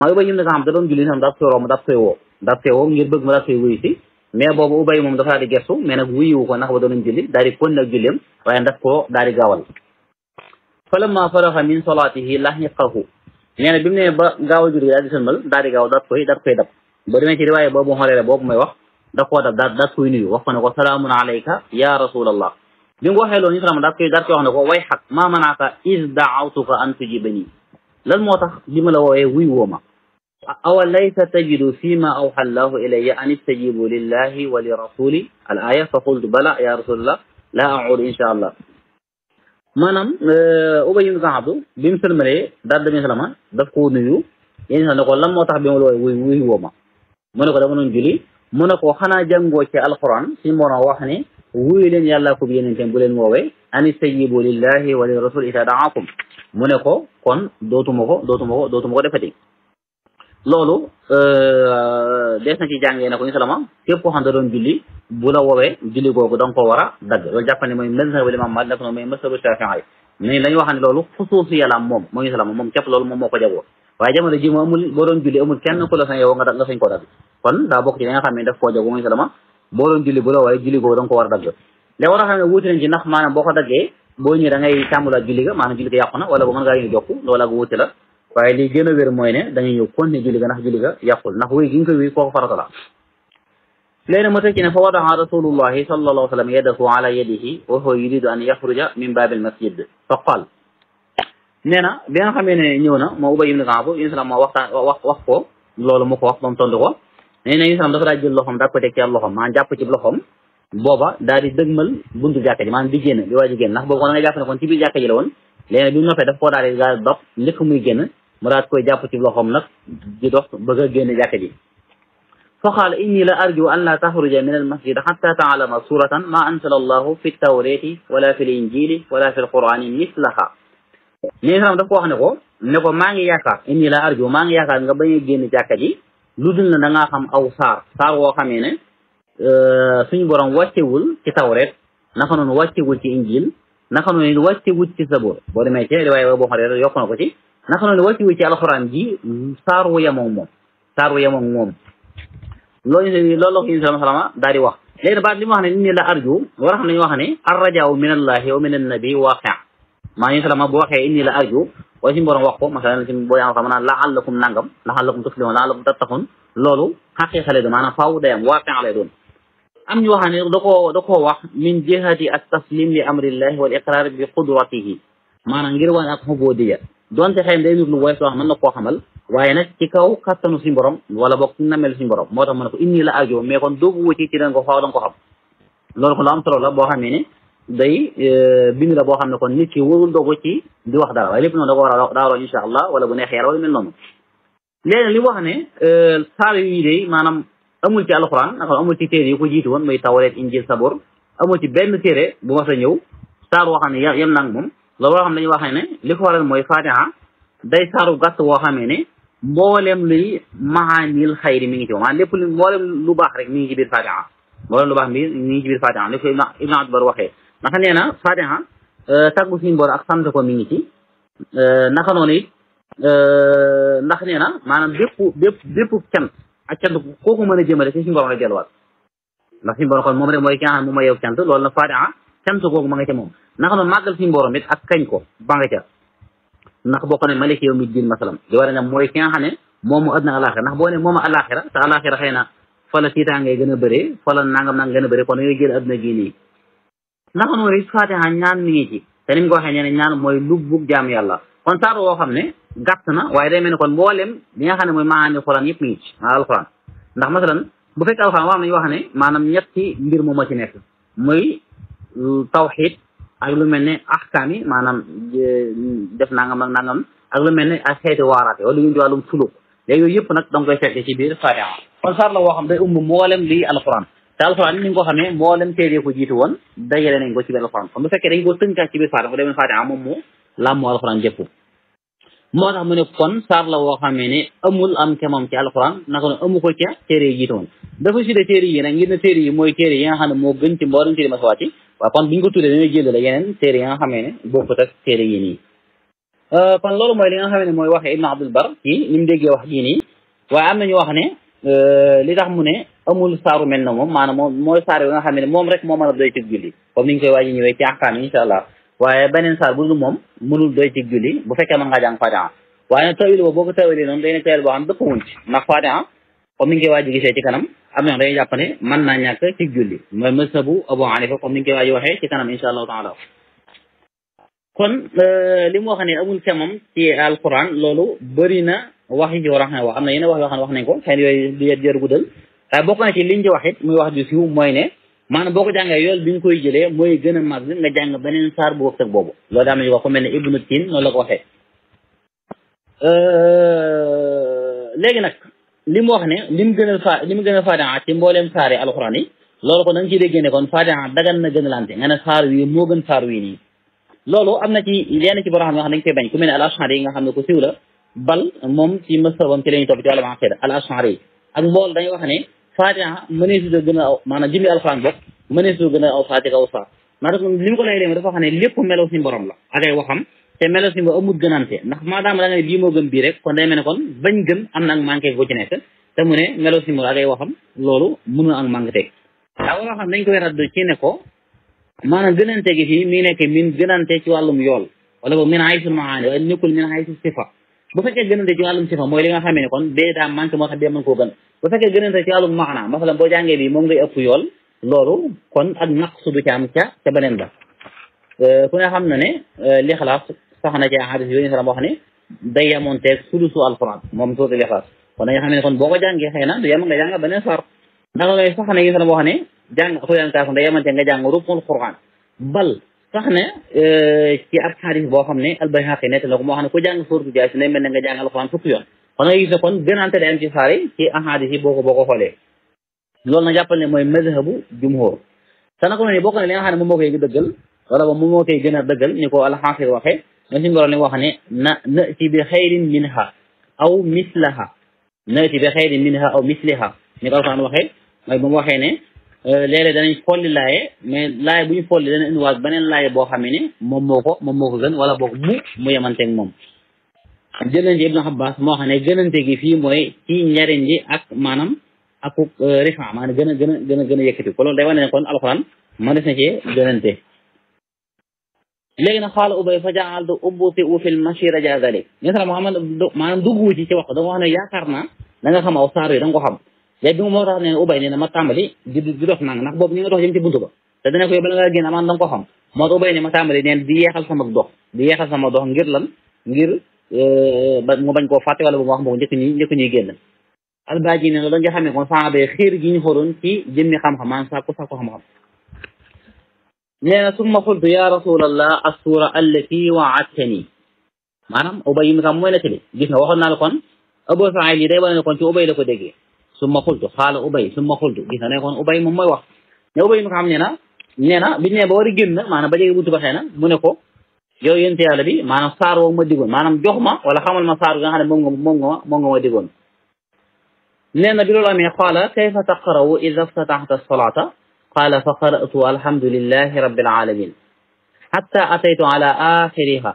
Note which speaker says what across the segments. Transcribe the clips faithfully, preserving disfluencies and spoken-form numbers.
Speaker 1: mooy Ubay ibn Ka'b da doon julli sam daf koy romb daf koy woo daf koy woo ngir bëgg mu daf koy wuyu si mais boobu Ubay moom dafa daal di gestu mais nag wuyuwu ko ndax ba doon julli daal di kon nag julleem waaye daf koo daal di gaawal falamma faraxa min salaatihi lahiqahu nee na bi mu ne ba gaaw a julli daal di sëlmal daal di gaaw daf koy daf koy dab ba demee ci riwaaye boobu xoolee boobu may wax daf koo dab daal daf koy nuyu wax ko ne ko salaamun alayka ya rasulallah bi mu waxee loolu ñu salama daf koy daf koy wax ne ko way xaq maa manaaka is daawtuka an tujibani lan moo tax bi ma la woowee wuy woo ma awa laysa tajidu fi ma awxa allahu ilayya an istajibu lillahi wa li rasuli al aya fa qultu bala ya rasulallah la audu insha allah maanaam Ubay ibn Ka'b bi mu sëlmalee daal dañu salama daf koo nuyu yéen sax ne ko lan moo tax bi ma la woowee wuy wuy woo ma mu ne ko dama doon julli mu ne ko xanaa jàngoo ci alquran si moroom wax ne wuyu leen yàlla ko bi yeneen bu leen woowee an istajibu lillahi wa li rasul ida daakum mu ne ko kon dootuma ko dootuma ko dootuma ko defati loolu des na ci jàngee ne ko ñu salama képp koo xam ne doon julli bu la woowee julli googu da nga ko war a dagg loolu jàpp ne mooy mazhabu imam Maalik def na mooy mazhabu Shaafi'i mais lañu wax ne loolu xusuusi yàlla moom moo ñu salama moom képp loolu moom moo ko jagoo waaye jamono ji moo amul boo doon julli amul kenn ku la sañ yow nga nga sañ koo dagg kon daa bokk ci li nga xam ne daf koo jagoo moo ñu salama boo doon julli bu la woowee julli googu da nga ko war a dagg léegi war a xam ne wuute nañ ci ndax maanaam boo ko daggee boo ñëwee da ngay tàmbulaat julli ga maanaam julli ga yàqu na wala bo mën ngaa ñëw jokku loolu ak wuute la waaye li gën a wér mooy ne da ngay ñëw continuer julli ga ndax julli ga yàqul ndax wéy gi nga ko wéy kooku farata la léegi nag ma teg ci ne fa wada'a rasulullahi sallallahu alayhi wa sallam yadahu ala yadihi wa huwa yuridu an yaxruja min baabil masjid fa qaal nee na bi nga xamee ne ñëw na moo Ubay ibn Ka'b in salam moo waxtaan wax wax ko loolu mu ko wax ba mu tontu ko nee na in salam dafa daa jël loxoom daa ko teg ci loxoom maanaam jàpp ci loxoom booba daal di dëgmal buntu jàkka ji maanaam di génn di waaj a génn ndax boobu kon da nga jàpp ne kon ci biir jàkka ji la woon léegi bi mu noppee daf koo daal di daal di dox njëkk muy génn mu daal koy jàpp ci loxoom nag di dox bëgg a génn jàkka ji fa qaala inni la arju an la taxruja min al masjid xatta taalama suratan ma ansala allahu fi tawrati wala fi l injili wala fi l qurani mislaha nii salam daf ko wax ne ko ne ko maa ngi yaakaar inni la arju maa ngi yaakaar nga bañ a génn jàkka ji lu dul na da ngaa xam aw saar saar woo xamee ne suñu borom wàccewul ci tawret naka noonu wàccewul ci injil naka noonu wàccewul ci sabur boo demee ci riwaaya boo xam ne yokk na ko ci naka noonu wàccewul ci alxuraan ji saar wu yemoog moom saar wu yemoog moom loolu loolu la ko in salama daal di wax léegi nag baat li mu wax ne inni la arju war a xam ne ñu wax ne arrajaaw min allahi wa min annabi waaqi maa in salama bu waxee inni la arju waaye suñu borom wax ko masalan ci boo yaa xam naan la'allakum nangam la'allakum tuslimun la'allakum tattaqun loolu xaqiiqa lay doon maanaam faaw day am waaqi lay doon am ñu wax ne da koo da koo wax min jihati at taslim li amrillahi wal iqrar bi qudratihi maanaam ngir wane ak ubudiyya donte xëy na day nit lu woyof wax mën na koo xamal waaye nag ci kaw kattanu suñu borom wala boog ci namel suñu borom moo tax mu ne ko inni la arju mais kon doogu wuti ci danga ko faaw danga ko xam loolu ko lu am solo la boo xamee ne day bind la boo xam ne kon nit ki warul dogu ci di wax dara waaye lépp noonu da ko war a daa waroon insha allah wala bu neexee yàlla wala mel noonu léegi li wax ne saar yi day maanaam amul ci alxuraan naka amul ci téere yi ko jiitu woon muy tawreet injil sabor amul ci benn téere bu ma sa ñëw saar woo xam ne yem nang moom loolu woo xam ne dañuy wax ne li ko waral mooy fatiha day saaru gàtt woo xamee ne mboolem luy maanil xayri mi ngi ci moom maanaam lépp lu mboolem lu baax rek mi ngi ci biir fatiha mboolem lu baax mi mi ngi ci biir fatiha li ko ibn Abdbar waxee naka nee na fatiha tàggu suñu bor ak sant ko mi ngi ci naka noonu it ndax nee na maanaam bépp bépp bépp cant ak cant kooku mën a jëmale ci suñu borom la delluwaat ndax suñu borom kon moom rek mooy ki nga xam ne moom mooy yow cant loolu nag fatiha cant kooku ma nga ca moom naka noonu màggal suñu borom it ak kañ ko ba nga ca ndax boo ko ne maliki yawmi diin masalam di war a ne mooy ki nga xam ne moom mu àddina alaxira ndax boo ne moom alaxira te alaxira xëy na fa la tiitaangee gën a bëree fa la nangam nang gën a bëree kon da ngay jël àddina gii nii naka noonu it fatiha ñaan mi ngi ci te ni mu ko waxee ñene ñaan mooy lubbug jaam yàlla kon saar woo xam ne gàtt na waaye day mel ne kon mboolem li nga xam ne mooy maani xuraan yëpp mi ngi ci maa alxuraan ndax masalan bu fekkee alxuraan wax nañu wax ne maanaam ñetti mbir moom moo ci nekk muy tawxid ak lu mel ne ahkaam yi maanaam def nangam ak nangam ak lu mel ne ak xeeti waaraate wala lu ñu wàllum suluk léegi yooyu yëpp nag da nga koy fekk ci biir fatiha kon saar la woo xam day umb mboolem lii alxuraan te alxuraan ni nga ko xamee mboolem téere ko jiitu woon dajale nañ ko ci biir alxuraan kon bu fekkee dañ ko tënkaat ci biir fatiha ko demee fatiha moom moo làmmu alxuraan jëpp moo tax mu ne kon saar la woo xamee ne amul am ke moom ci alxuraan naka noonu amu ko ca téere yi jiitu woon dafa sudee téere yi nag ngir ne téere yi mooy téere yi nga xam ne moo gën ci mboolem téere mas wàcc waaw kon bi ñu ko tuddee dañuy jël la yeneen téere yi nga xamee ne bokkut ak téere yi nii kon loolu mooy li nga xam ne mooy waxee Ibn Abdul Bar ci ni mu déggee wax jii nii waaye am nañu wax ne li tax mu ne amul saaru mel na moom maanaam moom mooy saar yi nga xam ne moom rek moo mën a doy ci julli comme ni ñu koy waaji ñëwee ci ahkaam yi incha allah waaye beneen saar bu dul moom mënul doy ci julli bu fekkee mën ngaa jàng Fatiha waaye nag tawil boobu boo ko tawilee noonu day nekk tawil boo xam dëpp wuñ ci ndax Fatiha comme ni ñu koy waaji gisee ci kanam am na dañuy jàpp ne mën naa ñàkk ci julli mooy mazhabu Abu Hanifa comme ni ñu koy waaji waxee ci kanam incha allahu taala kon li mu wax ne amul kemam ci alquran loolu bëri na wax yi ci war a xam wax am na yeneen wax yoo xam ne wax nañ ko xëy na yooyu di jër guddal waaye bokk na ci liñ ci wax it muy wax ju siiw mooy ne maanaam boo ko jàngee yool bi ñu koy jëlee mooy gën a màgg nga jàng beneen saar bu wëg boobu loolu daa am nañu wax ko mel ne Ibnu Tin noonu la ko waxee léegi nag li mu wax ne li mu gën a fa li mu gën a Fatiha ci mbooleem saari alquran yi loolu ko da nga ciy déggee ne kon Fatiha dagan na gën a lante nga ne saar wi moo gën saar wi nii loolu am na ci yenn ci borom xam nga xam dañ koy bañ ku mel ne al ashari yi nga xam ne ku siiw la bal moom ci masabam ci la ñuy topp ci wàllum aqida al ashari yi ak mbool dañuy wax ne Fatiha mëneesu da gën a aw maanaam jëmmi alxuraan bokk mëneesu gën a aw saa ci kaw saa ndax li mu ko lay léegi dafa wax ne lépp melo suñu borom la ak ay waxam te melo suñu borom amul gënante ndax maadaama da nga ne bii moo gën bii rek kon day mel ne kon bañ gën am na ak manqué bu ci nekk te mu ne melo suñu borom ak ay waxam loolu mënul ak manqué teg daa war a xam dañ koy raddu ci ne ko maanaam gënante gi fii mi nekk min gënante ci wàllum yool wala boog min haysul maani waaye nekkul min haysul sifa bu fekkee gënante ci wàllum sifa mooy li nga xamee ne kon bee daa manqué moo tax bee mën koo gën bu fekkee gënante ci wàllum maana masalan boo jàngee bi moom ngay ëpp yool loolu kon ak naqsu du ci am ca ca beneen ba ku ne xam na ne lixlaas sax na ci hadis yooyu salam wax ne day yemoonteeg sulusu alquran moom suutu lixlaas kon dañnga xam ne kon boo ko jàngee xëy na du yem nga jàng beneen sar ndax loolu sax na yi salam wax ne jàng ko jàng kaafon day yemante nga jàng rubul quran bal sax ne ci ab xadis boo xam ne albayhaqi nett na ko moo xam ne ku jàng suuratu Jaasiya day mel ne nga jàng alquran fukki yoon kon nga gis ne kon gënante day am ci saar yi ci ahadis yi boo ko boo ko xoolee loolu nag jàppal ne mooy mazhabu jumhur te nag ne bokk na li nga xam ne moom moo koy dëggal wala ba moom moo koy gën a dëggal ni ko alxaafir waxee nga suñu borom li wax ne na nati bi xayrin minha aw mislaha nati bi xayrin minha aw misliha ni ko alquran waxee mooy ba mu waxee ne léeg-léeg danañ folli laaye mais laaye bu ñu folli dana indiwaat beneen laaye boo xam ne moom moo ko moom moo ko gën wala boog mu mu yemanteeg moom jëleen ci Ibnu Abbas moo xam ne gënante gi fii mooy ci njariñ ji ak maanaam akuk rifa maanaam gën a gën a gën a gën a yëkkati ko loolu day wane ne kon alxuraan ma des na ci gënante léegi nag xaala ubay fa jaaltu ubbuti u fil mashi raja dalik ñe sala Muhammad maanaam dugg ci ci wax dama wax ne yaakaar naa da nga xam aw saar yi da nga ko xam léegi bi moo tax ne ubay nee na ma tàmbali di di dox nang ndax boobu ñu nga dox jëm ci buntu ba te dana ko yow bala nga génn amaan da nga ko xam moo tax ubay ne ma tàmbali neen di yeexal sama dox di yeexal sama dox ngir lan ngir ba mu bañ koo fàtte wala bu ma wax moo njëkk ñi njëkk ñuy génn albaaji ne loolu nga xam ne kon saxaaba yi xiir gi ñu xooloon ci jëmmi xam-xam maanaam sàkku sàkku xam-xam nee na summa qultu ya rasulallah assura allati waadtani maanaam ubay yi mi xam mooy nettali gis nga waxoon naa la kon Abu Saïd yi day wane ne kon ci ubay la ko déggee summa qultu xaala ubay summa qultu gis nga ne kon ubay moom mooy wax ne ubay mi nga xam ne na nee na biñu ne ba war a génn maanaam ba jege buntu ba xëy na mu ne ko yow yénte yàlla bi maanaam saar woo ma diggoon maanaam jox ma wala xamal ma saar bi nga xam ne moom nga moom nga ma moom nga ma diggoon nee na bi loolu amee qaala kayfa taqra'u idha iftataxta as-salaata qaala fa qara'tu alhamdulillahi rabbil alamin hatta ataytu ala axiriha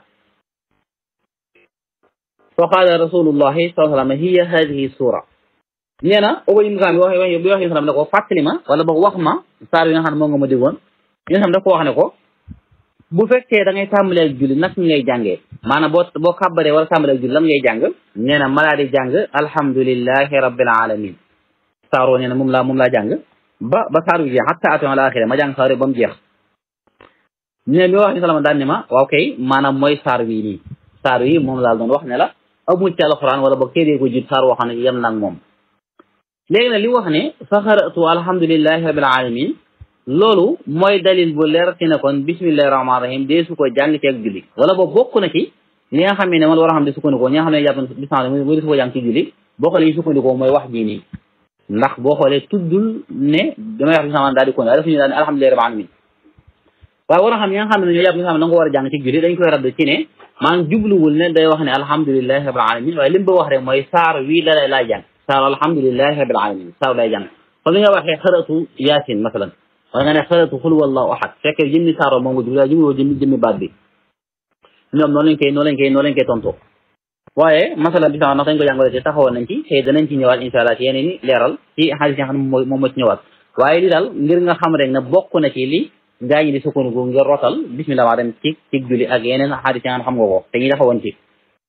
Speaker 1: fa qaala rasulullahi sallallahu alayhi wa sallam hiya hadihi sura nee na ubay mu bi wax bi wax yi sallam ne ko fàttali ma wala boog wax ma saar yi nga xam ne moom nga ma diggoon ñu xam da ko wax ne ko bu fekkee da ngay tàmbalee ak julli nag ngay jàngee maanaam boo boo kàbbaree wala tàmbalee ak julli lan ngay jàng nee na ma laa di jàng alhamdulillahi rabbil alamin saaroo nee na moom laa moom laa jàng ba ba saar wi jeex hatta atu ala axira ma jàng saar yi ba mu jeex nee bi wax ni salama daan ne ma waaw kay maanaam mooy saar wi nii saar wi moom laa doon wax ne la amul ci alquran wala boog téere ko jit saar woo xam ne yem nag moom léegi nag li wax ne fa xaratu alhamdulillahi rabbil alamin loolu mooy dalil bu leer ci ne kon bismillahi rahmaani rahim dee su ko jàng ci ak julli wala boobu bokk na ci li nga xam ne man war a xam ne sukkandikoo ñi nga xam ne jàpp bismillah mooy su ko jàng ci julli boo xoolee yi sukkandikoo mooy wax jii nii ndax boo xoolee tuddul ne damay wax bismillah daal di ko daal defuñu daal ne alhamdulillahi rabbil alamin waaye war a xam ñi nga xam ne ñoo jàpp nga xam ne da nga ko war a jàng ci julli dañ koy radd ci ne maanaam jubluwul ne day wax ne alhamdulillahi rabbil alamin waaye li mu ba wax rek mooy saar wii la lay laay jàng saar alhamdulillahi rabbil alamin saar lay jàng kon li nga waxee xaratu yaasin masalan wala nga ne xaratu xul wallahu ahad fekkee jëmmi saaro moom nga jublu jublu jëmmi jëmmi baat bi ñoom noonu lañ koy noonu lañ koy noonu lañ koy tontoo waaye masala bi sax ndax dañ ko jàngale ci taxawoon nañ ci te danañ ci ñëwaat insha allah ci yeneen i leeral ci xadis yi nga xam ne moom moo ci ñëwaat waaye li daal ngir nga xam rek ne bokk na ci li gaa ñi di sukkandiku ngir rotal bismillah maa dem ci ci julli ak yeneen xadis yi nga xam nga ko te ñi taxawoon ci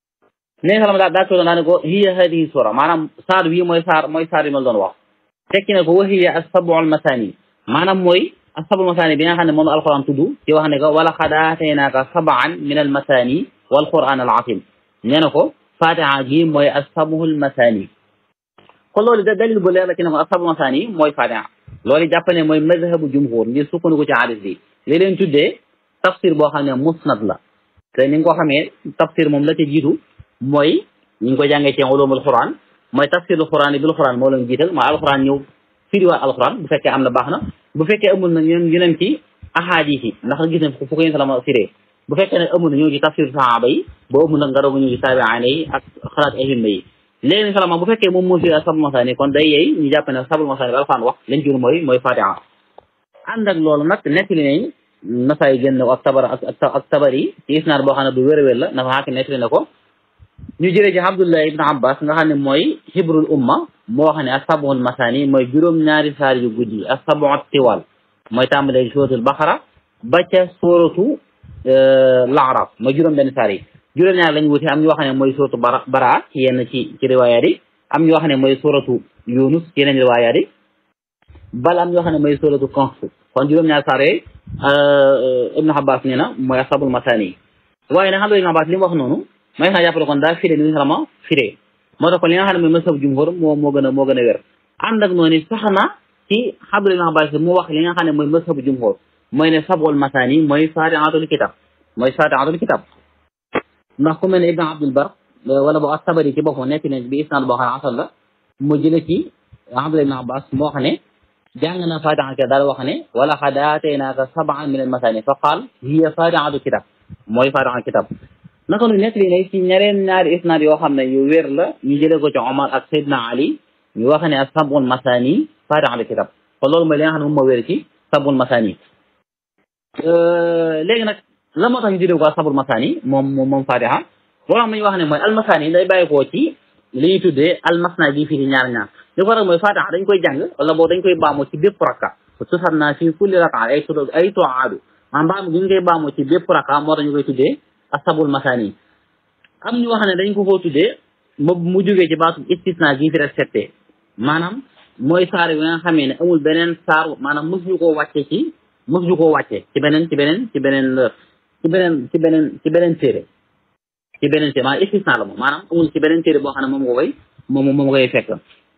Speaker 1: nee salam daa daa ko naa ne ko hiya hadihi sura maanaam saar wi mooy saar mooy saar yi ma doon wax tekki ne ko wa hiya as-sab'ul masani maanaam mooy as-sab'ul masani bi nga xam ne moom alquran tudd ci wax ne ko wala qad aataynaaka sab'an min al masani wal quran al azim nee na ko fatiha gi mooy as-sab'ul masani kon loolu da dalil bu leer la ci ne ko as-sab'ul masani mooy fatiha loolu jàpp ne mooy mazhabu jumhur ngir sukkandiku ci hadis bi li leen tuddee tafsir boo xam ne musnad la te ni nga ko xamee tafsir moom la ca jiitu mooy ñu ngi ko jàngee ci ulumul quran mooy tafsirul quran bil quran moo leen jiital mooy alquran ñëw firiwaat alquran bu fekkee am na baax na bu fekkee amul na ñun ñu leen ci ahadis yi ndax gis nañ fu ko yéen salama firee bu fekkee ne amul na ñëw ci tafsir sahaba yi ba amul nag nga doog a ñëw ci taabi'aane yi ak xalaat ahimma yi léegi salama bu fekkee moom moo fi sabul masani kon day yeey ñu jàpp ne sabul masani bi alquran wax lañ jur mooy mooy fatiha ànd ak loolu nag nettali nañ nasaay génn ak tabar ak tabari ci isnaad boo xam ne bu wér-wér la nafa xaaki nettali na ko ñu jëlee ci Abdullah ibn Abbas nga xam ne mooy hibrul umma moo wax ne as-sab'ul masani mooy juróom-ñaari saar yu guddi as-sab'u tiwal mooy tàmbalee suratul Baqara ba ca suratu Al-A'raf mooy juróom-benn saar yi juróom-ñaari lañ wuti am ñu wax ne mooy suratu Bara ci yenn ci ci riwaayaat yi am ñu wax ne mooy suratu Yunus ci yeneen riwaayaat yi bal am ñu wax ne mooy suratu Kahf kon juróom-ñaari saar yooyu Ibn Abbas nee na mooy as-sab'ul masani waaye nag xam nga Ibn Abbas li mu wax noonu may xaa jàppale kon daa firé ni salama firé moo tax kon li nga xam ne mooy mazhab jumhur moo moo gën a moo gën a wér ànd ak noonu sax na ci xabru Ibn Abbas mu wax li nga xam ne mooy mazhab jumhur mooy ne sab'ul masani mooy fatihatul kitab mooy fatihatul kitab ndax ku mel ne Ibn Abdul Bar wala boo at-Tabari ci boppam nekk ne bi isnaad boo xam ne asal la mu jële ci Abdullah ibn Abbas moo xam ne jàng na fatiha ke daal wax ne wala qad aataynaaka sab'an min al masani fa qaal hiya fatihatul kitab mooy fatihatul kitab naka nu nekk li ne ci ñareen ñaari isnaad yoo xam ne yu wér la ñu jëlee ko ci Omar ak Seydina Ali ñu wax ne ak sab'ul masani fatihatul kitab kon loolu mooy li nga xam ne moom moo wér ci sab'ul masani léegi nag la moo tax ñu jëlee ko ak sab'ul masani moom moom moom fatiha boo xam ne ñu wax ne mooy al masani day bàyyi koo ci li ñuy tuddee al masna gi fii ci ñaar ñaar li ko waral mooy fatiha dañ koy jàng wala boobu dañ koy baamoo ci bépp rakka tusannaa fii kulli rak'a ay ay tu'aadu maanaam baamu gi ñu koy baamoo ci bépp rakka moo tax ñu koy tuddee as-sab'ul masani am ñu wax ne dañ ko koo tuddee mu mu jógee ci baatu istisna gi fi respecté maanaam mooy saar yi nga xamee ne amul beneen saar maanaam mos ñu koo wàcce ci mos ñu koo wàcce ci beneen ci beneen ci beneen ci beneen ci beneen ci beneen téere ci beneen téere maanaam istisna la moom maanaam amul ci beneen téere boo xam ne moom nga koy moom moom koy fekk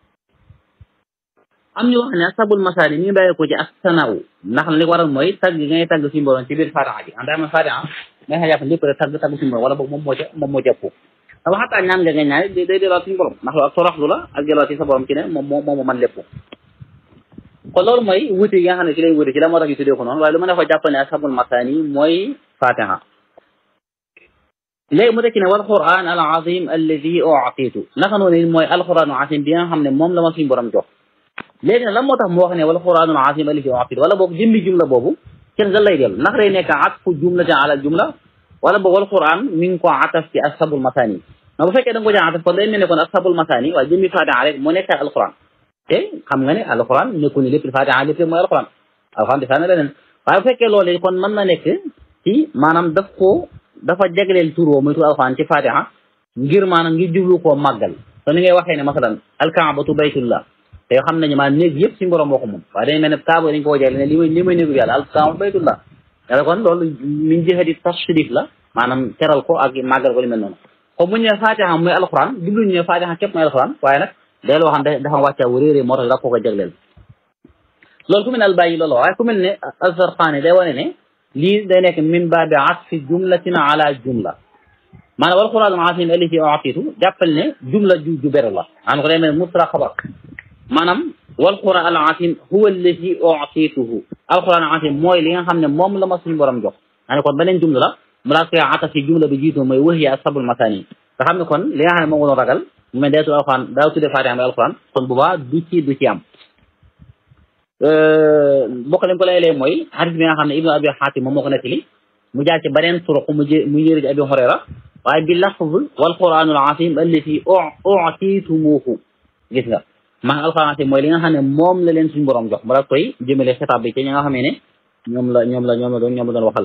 Speaker 1: am ñu wax ne as-sab'ul masani ñu bàyyi ko ci as-sanaaw ndax li ko waral mooy tagg gi ngay tagg suñu borom ci biir fatiha ji anda ma fatiha mais xa jàpp lépp rek tagg tagg suñu borom wala boog moom moo ca moom moo ca ëpp da waxataa ñaan nga nga ñaan day day delluwaat suñu borom ndax loolu ak toroxlu la ak delluwaat ci sa borom ci ne moom moo moom man lépp kon loolu mooy wuti yi nga xam ne ci lay wuti ci la moo tax ñu tuddee ko noonu waaye lu ma ne ko jàpp ne as-sab'ul masani mooy fatiha léegi mu tekki ne wal quran al azim alladi u'titu naka noonu mooy alquran al azim bi nga xam ne moom la ma suñu borom jox léegi nag lan moo tax mu wax ne wal quran al azim alladi u'titu wala boog jëmmi jumla boobu kenn ga lay dellu ndax day nekk atfu jumlatin ala jumla wala boog wal quran mi ngi ko ataf ci as-sab'ul masani mais bu fekkee da nga ko jaa ataf kon day mel ne kon as-sab'ul masani waaye jëmmi fatiha rek moo nekk alquran te xam nga ne alquran nekkul ni lépp fatiha lépp mooy alquran alquran defe naa leneen waaye bu fekkee loolu kon mën na nekk ci maanaam daf ko dafa jagleel tur woo muy tur alquran ci fatiha ngir maanaam ngir jublu koo màggal te ni ngay waxee ne masalan alkaabatu baytullah te xam nañu maanaam néeg yëpp suñu borom moo ko moom waaye dañu mel ne kaaba dañu ko jagle ne li may li may néegu yàlla alkaabatu baytullah yàlla kon loolu min jihati tashrif la maanaam teral ko ak màggal ko li mel noonu comme bu ñu nee fatiha mooy alquran jubluñu ne fatiha képp mooy alquran waaye nag day loo xam ne dafa wàccaa wu réeré moo tax da ko ko jagleel loolu ku mel ne albayi loolu waaye ku mel ne az-Zarqaani day wane ne lii day nekk min baabi atfi jumlatin ala jumla maanaam wal quran al azim alladi u'titu jàppal ne jumla ju ju ber la maanaam ko day mel musra xabar maanaam wal quran al azim huwa alladi u'tituhu al quran al azim mooy li nga xam ne moom la ma suñu borom jox maanaam kon beneen jumla la mu laa koy ataf ci jumla bi jiitu mooy wahiya as-sab'ul masani nga xam ne kon li nga xam ne moom nga doon ragal mu mel day tudd alquran daa tuddee fatiha mooy alquran kon bu baax du ci du ci am bokk lañ ko lay lee mooy hadith bi nga xam ne ibnu abi hatim moom moo ko nettali mu jaar ci beneen turuq mu jë mu jëri ci Abi Hurayra waaye bi lafz wal quraanul aziim allati u'titumuuhu gis nga maa alquran mooy li nga xam ne moom la leen suñu borom jox mu la koy jëmale xitaab bi ci ñi nga xamee ne ñoom la ñoom la ñoom la doon ñoom la doon waxal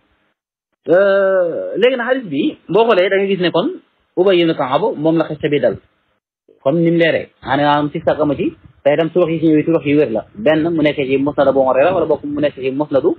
Speaker 1: léegi nag xadis bi boo xoolee da nga gis ne kon Ubay ibn Ka'b moom la xista bi dal comme ni mu leeree xanaa si sàkk ama ci te itam turux yi si ñëwee turux yi wér la benn mu nekk ci musnad Abu Hurayra wala bokk mu nekk ci musnadu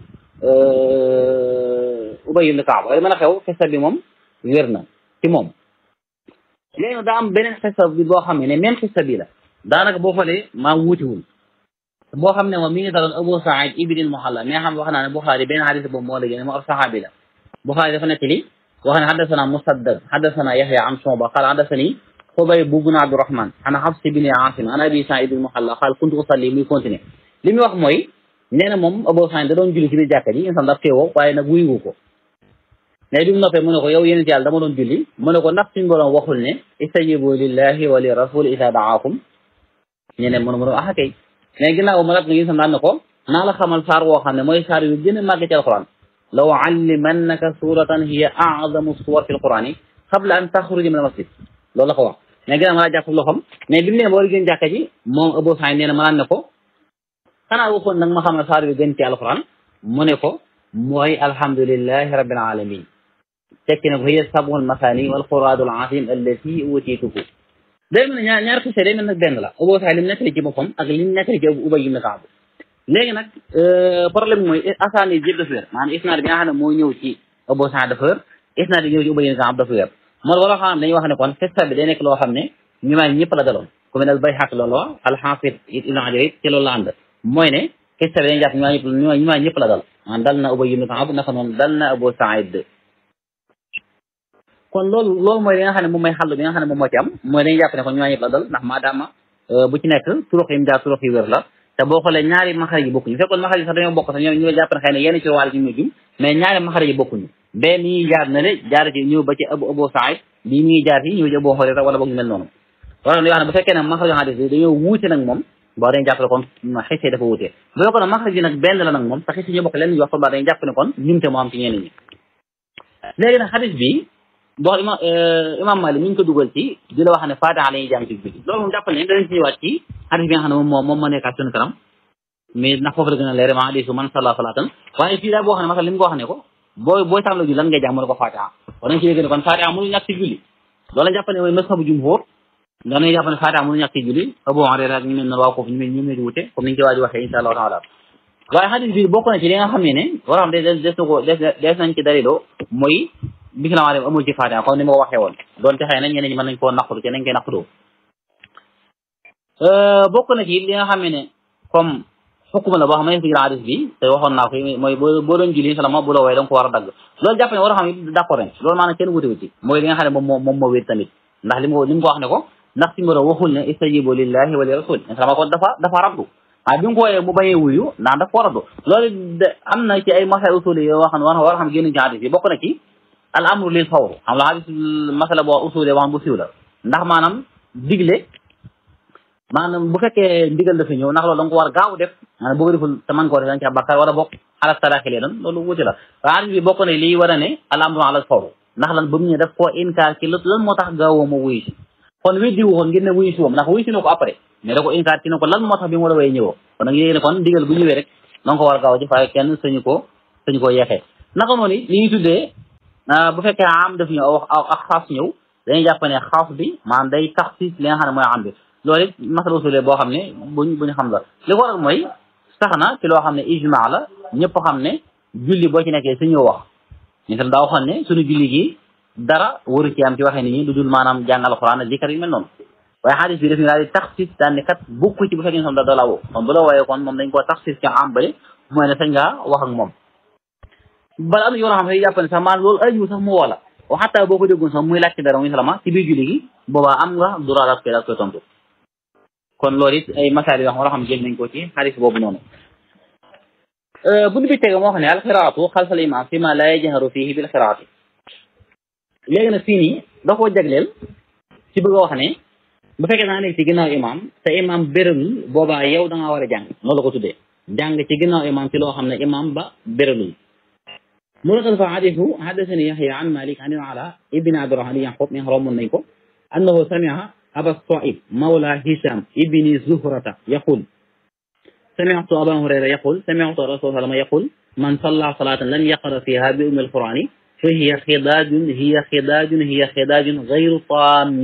Speaker 1: Ubay ibn Ka'b waaye mën a xew xista bi moom wér na ci moom léegi nag daa am beneen xista bi boo xam ne même xista bi la daanaka boo xoolee maa wuutiwul boo xam ne moom mi ngi daloon Abu Sa'id ibn al-Muhalla mi nga xam wax naa ne Buxaari benn xadis boobu moo la génne moo ab saxaabi la Buxaari dafa nekk li wax ne xaddasana Musaddad xaddasana Yaxya an Shu'ba qaala xaddasani Xubayb ibn Abdurrahman an Hafs ibn Aasim an Abi Sa'id al-Muhalla qaala kuntu usalli muy continuer li muy wax mooy nee na moom Abu Sa'id da doon julli ci biir jàkka ji insan daf teewoo waaye nag wuyu ko mais bi mu noppee mu ne ko yow yéen yàlla dama doon julli mu ne ko ndax suñu borom waxul ne istajibu lillahi wa li rasul isa daakum ñeneen mënu mënu ah kay mais ginnaaw ma rat nga gisam daan na ko naa la xamal saar woo xam ne mooy saar yu gën a màgg ci alquran law allimannaka suratan hiya a'zamu suwar fi alquran yi qabla an taxruja min al masjid loolu la ko wax mais ginnaaw ma laa jàpp loxam mais bi mu ne boo gën jàkka ji moom Abu Sa'id nee na ma naan ne ko xanaa waxoon nag ma xamal saar yu gën ci alquran mu ne ko mooy alhamdulillahi rabbil alamin tekki ne ko hiya sab'ul mathani wal quraanul azim allati utiituhu day mel ne ñaar ñaar xise day mel nag benn la Abu Sa'id li mu nekkali ci boppam ak li mu nekkali ci Ubay ibn Ka'b léegi nag problème mooy asaani yëpp dafa wér maanaam isnaad bi nga xam ne moo ñëw ci Abu Sa'id dafa wér isnaad bi ñëw ci Ubay ibn Ka'b dafa wér moo wala xam dañuy wax ne kon xista bi day nekk loo xam ne ñu may ñëpp la daloon ku mel ne al-Bayhaqi loolu wax al-Hafiz Ibn Hajar ci loolu la ànd mooy ne xista bi dañuy jàpp ñu may ñëpp ñu may ñëpp la dal maanaam dal na Ubay ibn Ka'b naka noonu dal na Abu Sa'id kon loolu loolu mooy li nga xam ne moom mooy xàll bi nga xam ne moom moo ci am mooy dañuy jàpp ne kon ñu ñëpp la dal ndax maadaama bu ci nekk turux yi mu jaar turux yi wér la te boo xoolee ñaari maxarij yi bokkuñu fekkoon maxarij yi sax dañoo bokk sax ñoo ñu jàpp ne xëy na yenn ci wàll ci ñu jum mais ñaari maxarij yi bokkuñu benn mi ngi jaar na le jaar ci ñëw ba ci Abu Abu Sa'id bii mi ngi jaar ci ñëw ci Abu Hurayra wala boog ñu mel noonu wala yoo xam ne bu fekkee ne maxarij hadis yi dañoo wuute nag moom boo dañu jàpp ne kon xisee dafa wuute bu fekkoon ne maxarij yi nag benn la nag moom te xisee ñu bokk leen ñu wax ba dañu jàpp ne kon ñumte moo am ci ñenn ñi léegi nag hadis bi boo imam imam Malik mi ngi ko dugal ci di la wax ne Fatiha la ñuy jàng ci julli loolu moom jàppal ne danañ ci ñëwaat ci hadis bi nga xam ne moom moom moo nekkaat suñu kanam mais ndax foofu la gën a leer ma hadisu man salla salatan waaye fii daal boo xam ne masal li mu ko wax ne ko booy booy tàmbali julli lan ngay jàng mu ne ko Fatiha war nañ ci dégg ne kon Fatiha mënu ñàkk ci julli loolu lañ jàppal ne mooy mazhabu jumhur danañ jàpp ne Fatiha mënu ñàkk ci julli Abu Hurayra ak ñu mel noonu waa foofu ñu mel ñu mel wute comme niñ ci waaji waxee insha allahu taala waaye hadis bi bokk na ci li nga xam ne ne war xam des des na ko des nañ ci daliloo mooy bisimilah amul ci Fatiha comme ni ma ko waxee woon doonte xëy na ñeneen ñi mën nañ koo naqaru te nañ koy naqaroo bokk na ci li nga xam ne comme xukuma la boo xam ne ci hadis bi te waxoon naa ko mooy boo boo doon julli salama bu la wooye da nga ko war a dagg loolu jàpp ne war a xam ne d'accord nañ loolu maanaam kenn wutewu ci mooy li nga xam ne moom moo moom moo wér tamit ndax li mu li mu ko wax ne ko ndax si mboro waxul ne istajibu lillahi wa li rasul salama ko dafa dafa rabdu waaye bi mu ko wooyee mu bañee wuyu ndax dafa ko rabdu loolu am na ci ay masal usuli yoo xam ne war a xam génn ci hadis bi bokk na ci al amru lil fawr xam la hadis masala boo usulee wax bu siiw la ndax maanaam digle maanaam bu fekkee ndigal dafa ñëw ndax loolu da nga ko war gaaw def maanaam boo ko deful te man koo def da nga ci bàkkaar wala bokk ala taraxilee dan loolu wuti la waaye hadis bi bokk ne lii war a ne al amru ala fawr ndax lan ba mu ñëw def koo inkaar ci lan moo tax gaawoo ma wuyu si kon weddi wu ko ngir ne wuyu si moom ndax wuyu si na ko après mais da ko inkaar ci ne ko lan moo tax bi mu war a way ñëwoo kon nag yéegi ne kon ndigal bu ñëwee rek da nga ko war a gaaw a jëf waaye kenn sañu ko sañu koo yeexee naka noonu li ñuy tuddee bu fekkee am daf ñëw ak xaas ñëw dañuy jàpp ne xaas bi maanaam day tax si li nga xam ne mooy am bi loolu it masala usule boo xam ne buñ buñ xam la li ko waral mooy sax na ci loo xam ne ijma la ñëpp xam ne julli boo ci nekkee su ñëw wax ñu tam daa waxoon ne suñu julli gi dara waru ci am ci waxee nit ñi du dul maanaam jàng alxuraan ak zikar yu mel noonu waaye xadis bi daf ñu daal di tax sis daan ne kat bokku ci bu fekkee xam da da la woo kon bu la wooyee kon moom dañ koo tax sis ci am bale mooy ne sañ ngaa wax ak moom bala am na yoo xam ne jàpp ne sax maanaam loolu aju sax mu woo la wa xataa boo ko déggoon sax muy laajte dara muy salama ci biir julli gi boobaa am nga droit daal koy daal koy tontu kon loolu it ay masaal yoo xam war a xam jël nañ ko ci xadis boobu noonu bu ñu bi tege moo xam ne alxiraatu xalfal imaam fi ma la yajharu fihi bil xiraati léegi nag fii nii da koo jagleel ci bëgg a wax ne bu fekkee da nga nekk ci ginnaaw imaam te imaam béralul boobaa yow da ngaa war a jàng noonu la ko tuddee jàng ci ginnaaw imaam ci loo xam ne imaam ba béralul مرغل فحديثه حدثني يحيى عن مالك عن العلاء ابن عبد الرحمن يعقوب من هرم النيكو أنه سمع أبا الصائب مولى هشام ابن زهرة يقول سمعت أبا هريرة يقول سمعت رسول الله يقول من صلى صلاة لم يقرأ فيها بأم القرآن فهي خداج هي خداج هي خداج غير طام.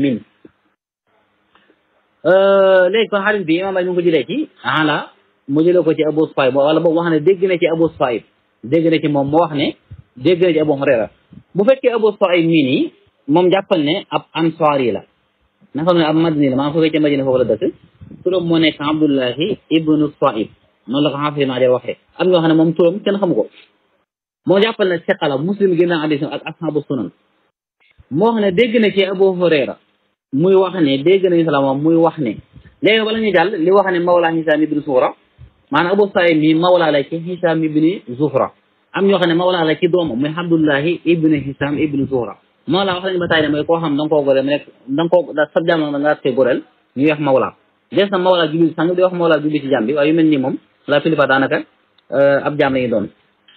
Speaker 1: léegi kon xadis bi imaam Maalik ñu ngi ko jëlee ci ala mu jëlee ko ci Abu Saïb wala boog wax ne dégg na ci Abu Saïb dégg na ci moom moo wax ne dégg na ci Abu Hurayra bu fekkee Abu Saïb mii nii moom jàppal ne ab ansaari la na xam ne ab madani la maa ngi ko ca Madina foofu la dëkk turam moo nekk Abdullahi ibnu Saïb noonu la ko xaafis maa de waxee am ñoo xam ne moom turam kenn xamu ko moo jàppal ne seqa la Muslim génn hadiis ak ashaabu sunan moo wax ne dégg na ci Abu Hurayra muy wax ne dégg nañu salaam muy wax ne léegi bala ñu jàll li wax ne mawla Hisaam ibn Zuhra maanaam Abu Saïd mi mawla la ci Hisaam ibn Zuhra am ñoo xam ne mawla la ci doomam muy Abdullahi ibn Hisaam ibn Zuhra mawla wax nañu ba tay ne mooy koo xam da nga koo goreel rek da nga koo da sab jaam da nga te goreel ñuy wax mawla des na mawla jubil sang di wax mawla jubil ci jaam bi waaye yu mel nii moom la plupart daanaka ab jaam la ñuy doon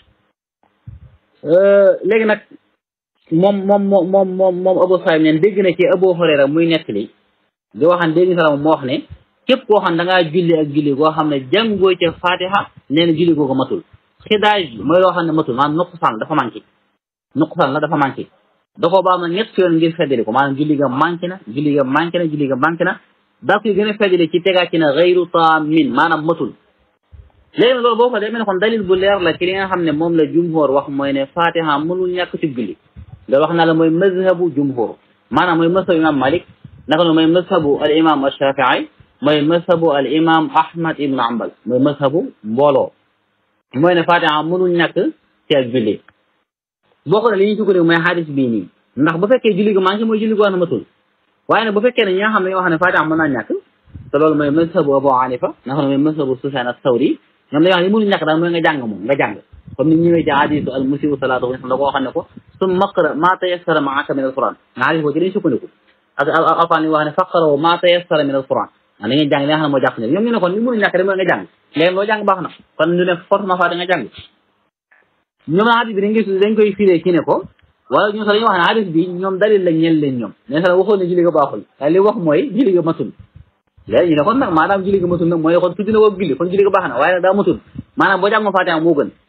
Speaker 1: léegi nag moom moom moom moom moom Abu Saïd neen dégg na ci Abu Hurayra muy nettali di waxan dégg nga salaam moo wax ne képp koo xam da ngaa julli ak julli goo xam ne jàngoo ca Fatiha nee na julli googu matul xidaaj mooy loo xam ne matul maanaam nuqsaan dafa manqué nuqsaan la dafa manqué da koo baax na ñett yoon ngir feddali ko maanaam julli ga manqué na julli ga manqué na julli ga manqué na daa koy gën a feddali ci tegaat ci na gayru taamin maanaam matul léegi nag loolu boo ko demee ne kon dalil bu leer la ci li nga xam ne moom la jumhur wax mooy ne Fatiha mënul ñàkk ci julli loolu wax naa la mooy mazhabu jumhur maanaam mooy mazhabu imam Malik naka noonu mooy mazhabu al imam Shafii mooy mazhabu al imam Ahmad ibn Hanbal mooy mazhabu mbooloo mooy ne Fatiha mënul ñàkk ci ak julli boo ko ne li ñuy sukkandiku mooy xadis bii nii ndax bu fekkee julli gu manqué mooy julli gu wax na matul waaye nag bu fekkee ne ñi nga xam ne ñoo xam ne Fatiha mën naa ñàkk te loolu mooy mazhabu Abu Hanifa naka noonu mooy mazhabu Sufyan as-Sawri ñoom dañoo wax ne mënul ñàkk daal mooy nga jàng moom nga jàng comme ni ñëwee ci hadiisu al musii'u salaatahu da ko xam ne ko summa iqra maa tayassara ma'aka min al-Qur'an nga hadis boo ci dañu sukkandiku ak alquran li wax ne faqra'u maa tayassara min al-Qur'an da ngeen jàng li nga xam ne moo jàpp ne ñoom ñu ne kon li mënul ñàkk rek mooy nga jàng léegi loo jàng baax na kon ñu ne forcément fa da nga jàng ñoom na hadis bi dañ koy dañ koy firee ci ne ko wala ñu sax dañuy wax ne hadis bi ñoom dalil la ñeel leen ñoom ne sax waxoon ne julli ga baaxul waaye li wax mooy julli ga matul léegi ñu ne kon nag maanaam julli ga matul nag mooy kon tudd na woo julli kon julli ga baax na waaye nag daa matul maanaam boo jàngoo Fatiha moo gën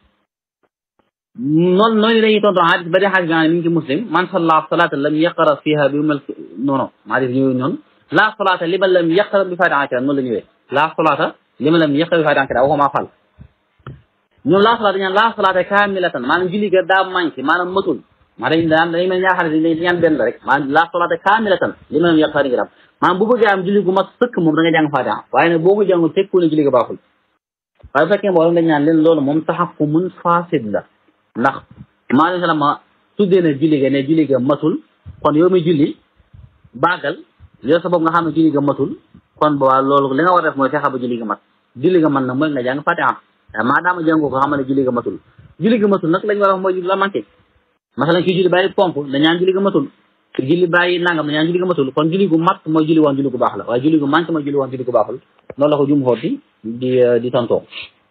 Speaker 1: noonu noonu dañuy tontu hadis ba dee hadis bi mi ngi ci Muslim man salla salata lam yaqra fiha bi umal noonu hadis ñëwee noonu la salata liman lam yaqra bi Fatiha kira noonu la ñëwee la salata liman lam yaqra bi Fatiha kira waxuma fal ñoom la salata ñaan la salata kamilatan maanaam julli ga daa manqué maanaam matul maa dañ daan dañuy mel ñaar xarit dañ ñaan benn rek maanaam la salata kamilatan liman lam yaqra kira maanaam bu bëggee am julli gu mat sëkk moom da nga jàng Fatiha waaye nag boo ko jàngul tekku ne julli ga baaxul waaye bu fekkee mbooloo dañ ñaan leen loolu moom taxakkumun fasid la ndax maa ngi ma tuddee ne julli ga ne julli ga matul kon yow mi julli baagal yow sa bopp nga xam ne julli ga matul kon boobaa loolu li nga war a def mooy fexe ba julli ga mat julli ga man nag mooy nga jàng Fatiha maa daama jàngoo ko xam ne julli ga matul julli ga matul nag lañ war a wax mooy julli la manqué masalan kii julli bàyyi pomp dañ ñaan julli ga matul ki julli bàyyi nangam dañ ñaan julli ga matul kon julli gu mat mooy julli woon julli gu baax la waaye julli gu manqué mooy julli woon julli gu baaxul loolu la ko jum xoot di di di tontoo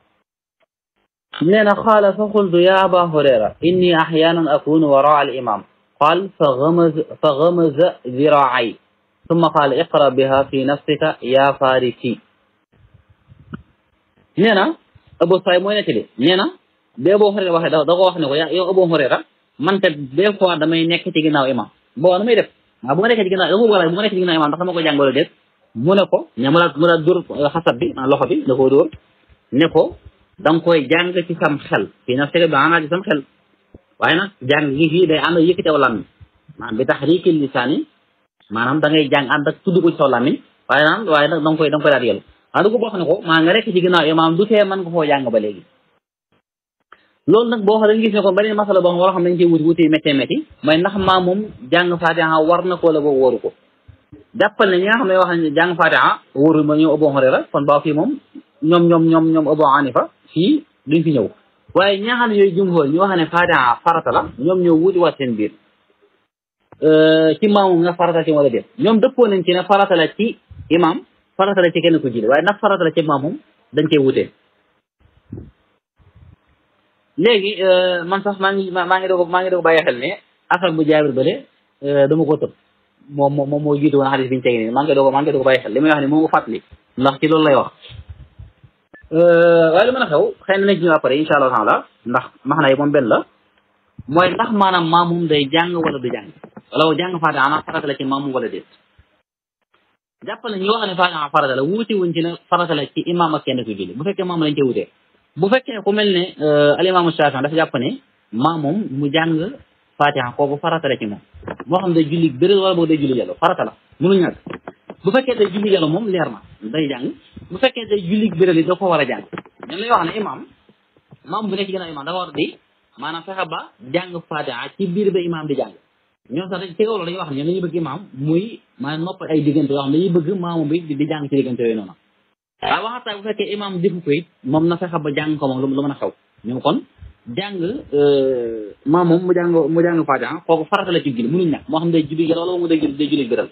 Speaker 1: nee na qaala fa qultu ya aba hurayra inni axyanan akunu waraa al imam qaal fa gamaz fa gamaza ziraay summa qaala iqra biha fi nafsika ya farisi nee na Abu Saïd mooy nettali nee na bi Abu Hurayra waxee da ko wax ne ko yow Abu Hurayra man kat des fois damay nekk ci ginnaaw imam boo nu muy def waaw bu ma nekkee ci ginnaaw bu ma nekkee ci ginnaaw imam ndax dama ko jàng wala déet mu ne ko ne mu daal mu daal dóor xasab bi loxo bi da koo dóor ne ko da nga koy jàng ci sam xel fii nag sega bi anaa ci sam xel waaye nag jàng gi fii day ànd yëkkati aw làmmiñ maanaam bi taxriikil lisaani maanaam da ngay jàng ànd ak tudd ko ci saw làmmiñ waaye nag waaye nag da nga koy da nga koy daal yelu waaye du ko boo xam ne ko maa nga rekk ci ginnaaw imaam du tee mën nga koo jàng ba léegi loolu nag boo xam dañu gis ne ko beneen masala boo xam wala xam dañ koy wuti wuti métti métti mooy ndax maa moom jàng Fatiha war na ko la boo wóoru ko jàppal ne ñi nga xam ne wax ne jàng Fatiha wóoru ma ñoom Abu Hurayra kon baa fii moom ñoom ñoom ñoom ñoom Abu Hanifa fii duñ fi ñëw waaye ñi nga xam ne yooyu jumhur ñu wax ne Fatiha farata la ñoom ñoo wuti waat seen biir ci maamu nga farata ci wala déet ñoom dëppoo nañ ci ne farata la ci imam farata la ci kenn ku jiite waaye ndax farata la ci maamum dañ koy wutee léegi man sax maa ngi maa ngi doog maa ngi doog bàyyi xel ne affaire bu jaabir bële dama ko tëb moom moom moo jiitu woon xadis bi ñu teg nii maa ngi doog maa ngi doog bàyyi xel li may wax ne moo nga fàttali ndax ci loolu lay wax waaye lu mën a xew xëy na nañ ci ñëw après incha allah taala ndax max na yi moom benn la mooy ndax maanaam maamum day jàng wala du jàng wala jàng faatiha ana farata la ci maamum wala déet jàppal ñu wax ne faatiha farata la wuute wuñ ci ne farata la ci imam ak kenn ku julli bu fekkee maam lañ ci wutee bu fekkee ku mel ne alimaamu Shaafi'i dafa jàpp ne maamum mu jàng faatiha kooku farata la ci moom moo xam day julli bëral wala boog day julli jàllo farata la mënuñ ñàkk bu fekkee day julli jàllo moom leer na day jàng bu fekkee day julli bëral yi da ko war a jàng ñun lay wax ne imam maam bu nekk ci gën a imam dafa war di maanaam fexe ba jàng faatiha ci biir ba imam di jàng ñoom sax dañ tegawlo dañuy wax ne dañuy bëgg imam muy maanaam nopp ay diggante yoo xam ne dañuy bëgg maamu bi di jàng ci diggante yooyu noonu waaye waxataa bu fekkee imam defu ko it moom na fexe ba jàng ko moom lu mën a xew ñoom kon jàng maam moom mu jàng mu jàng faatiha kooku farata la ci julli mënuñ ñàkk moo xam day julli wala mu day julli day julli biral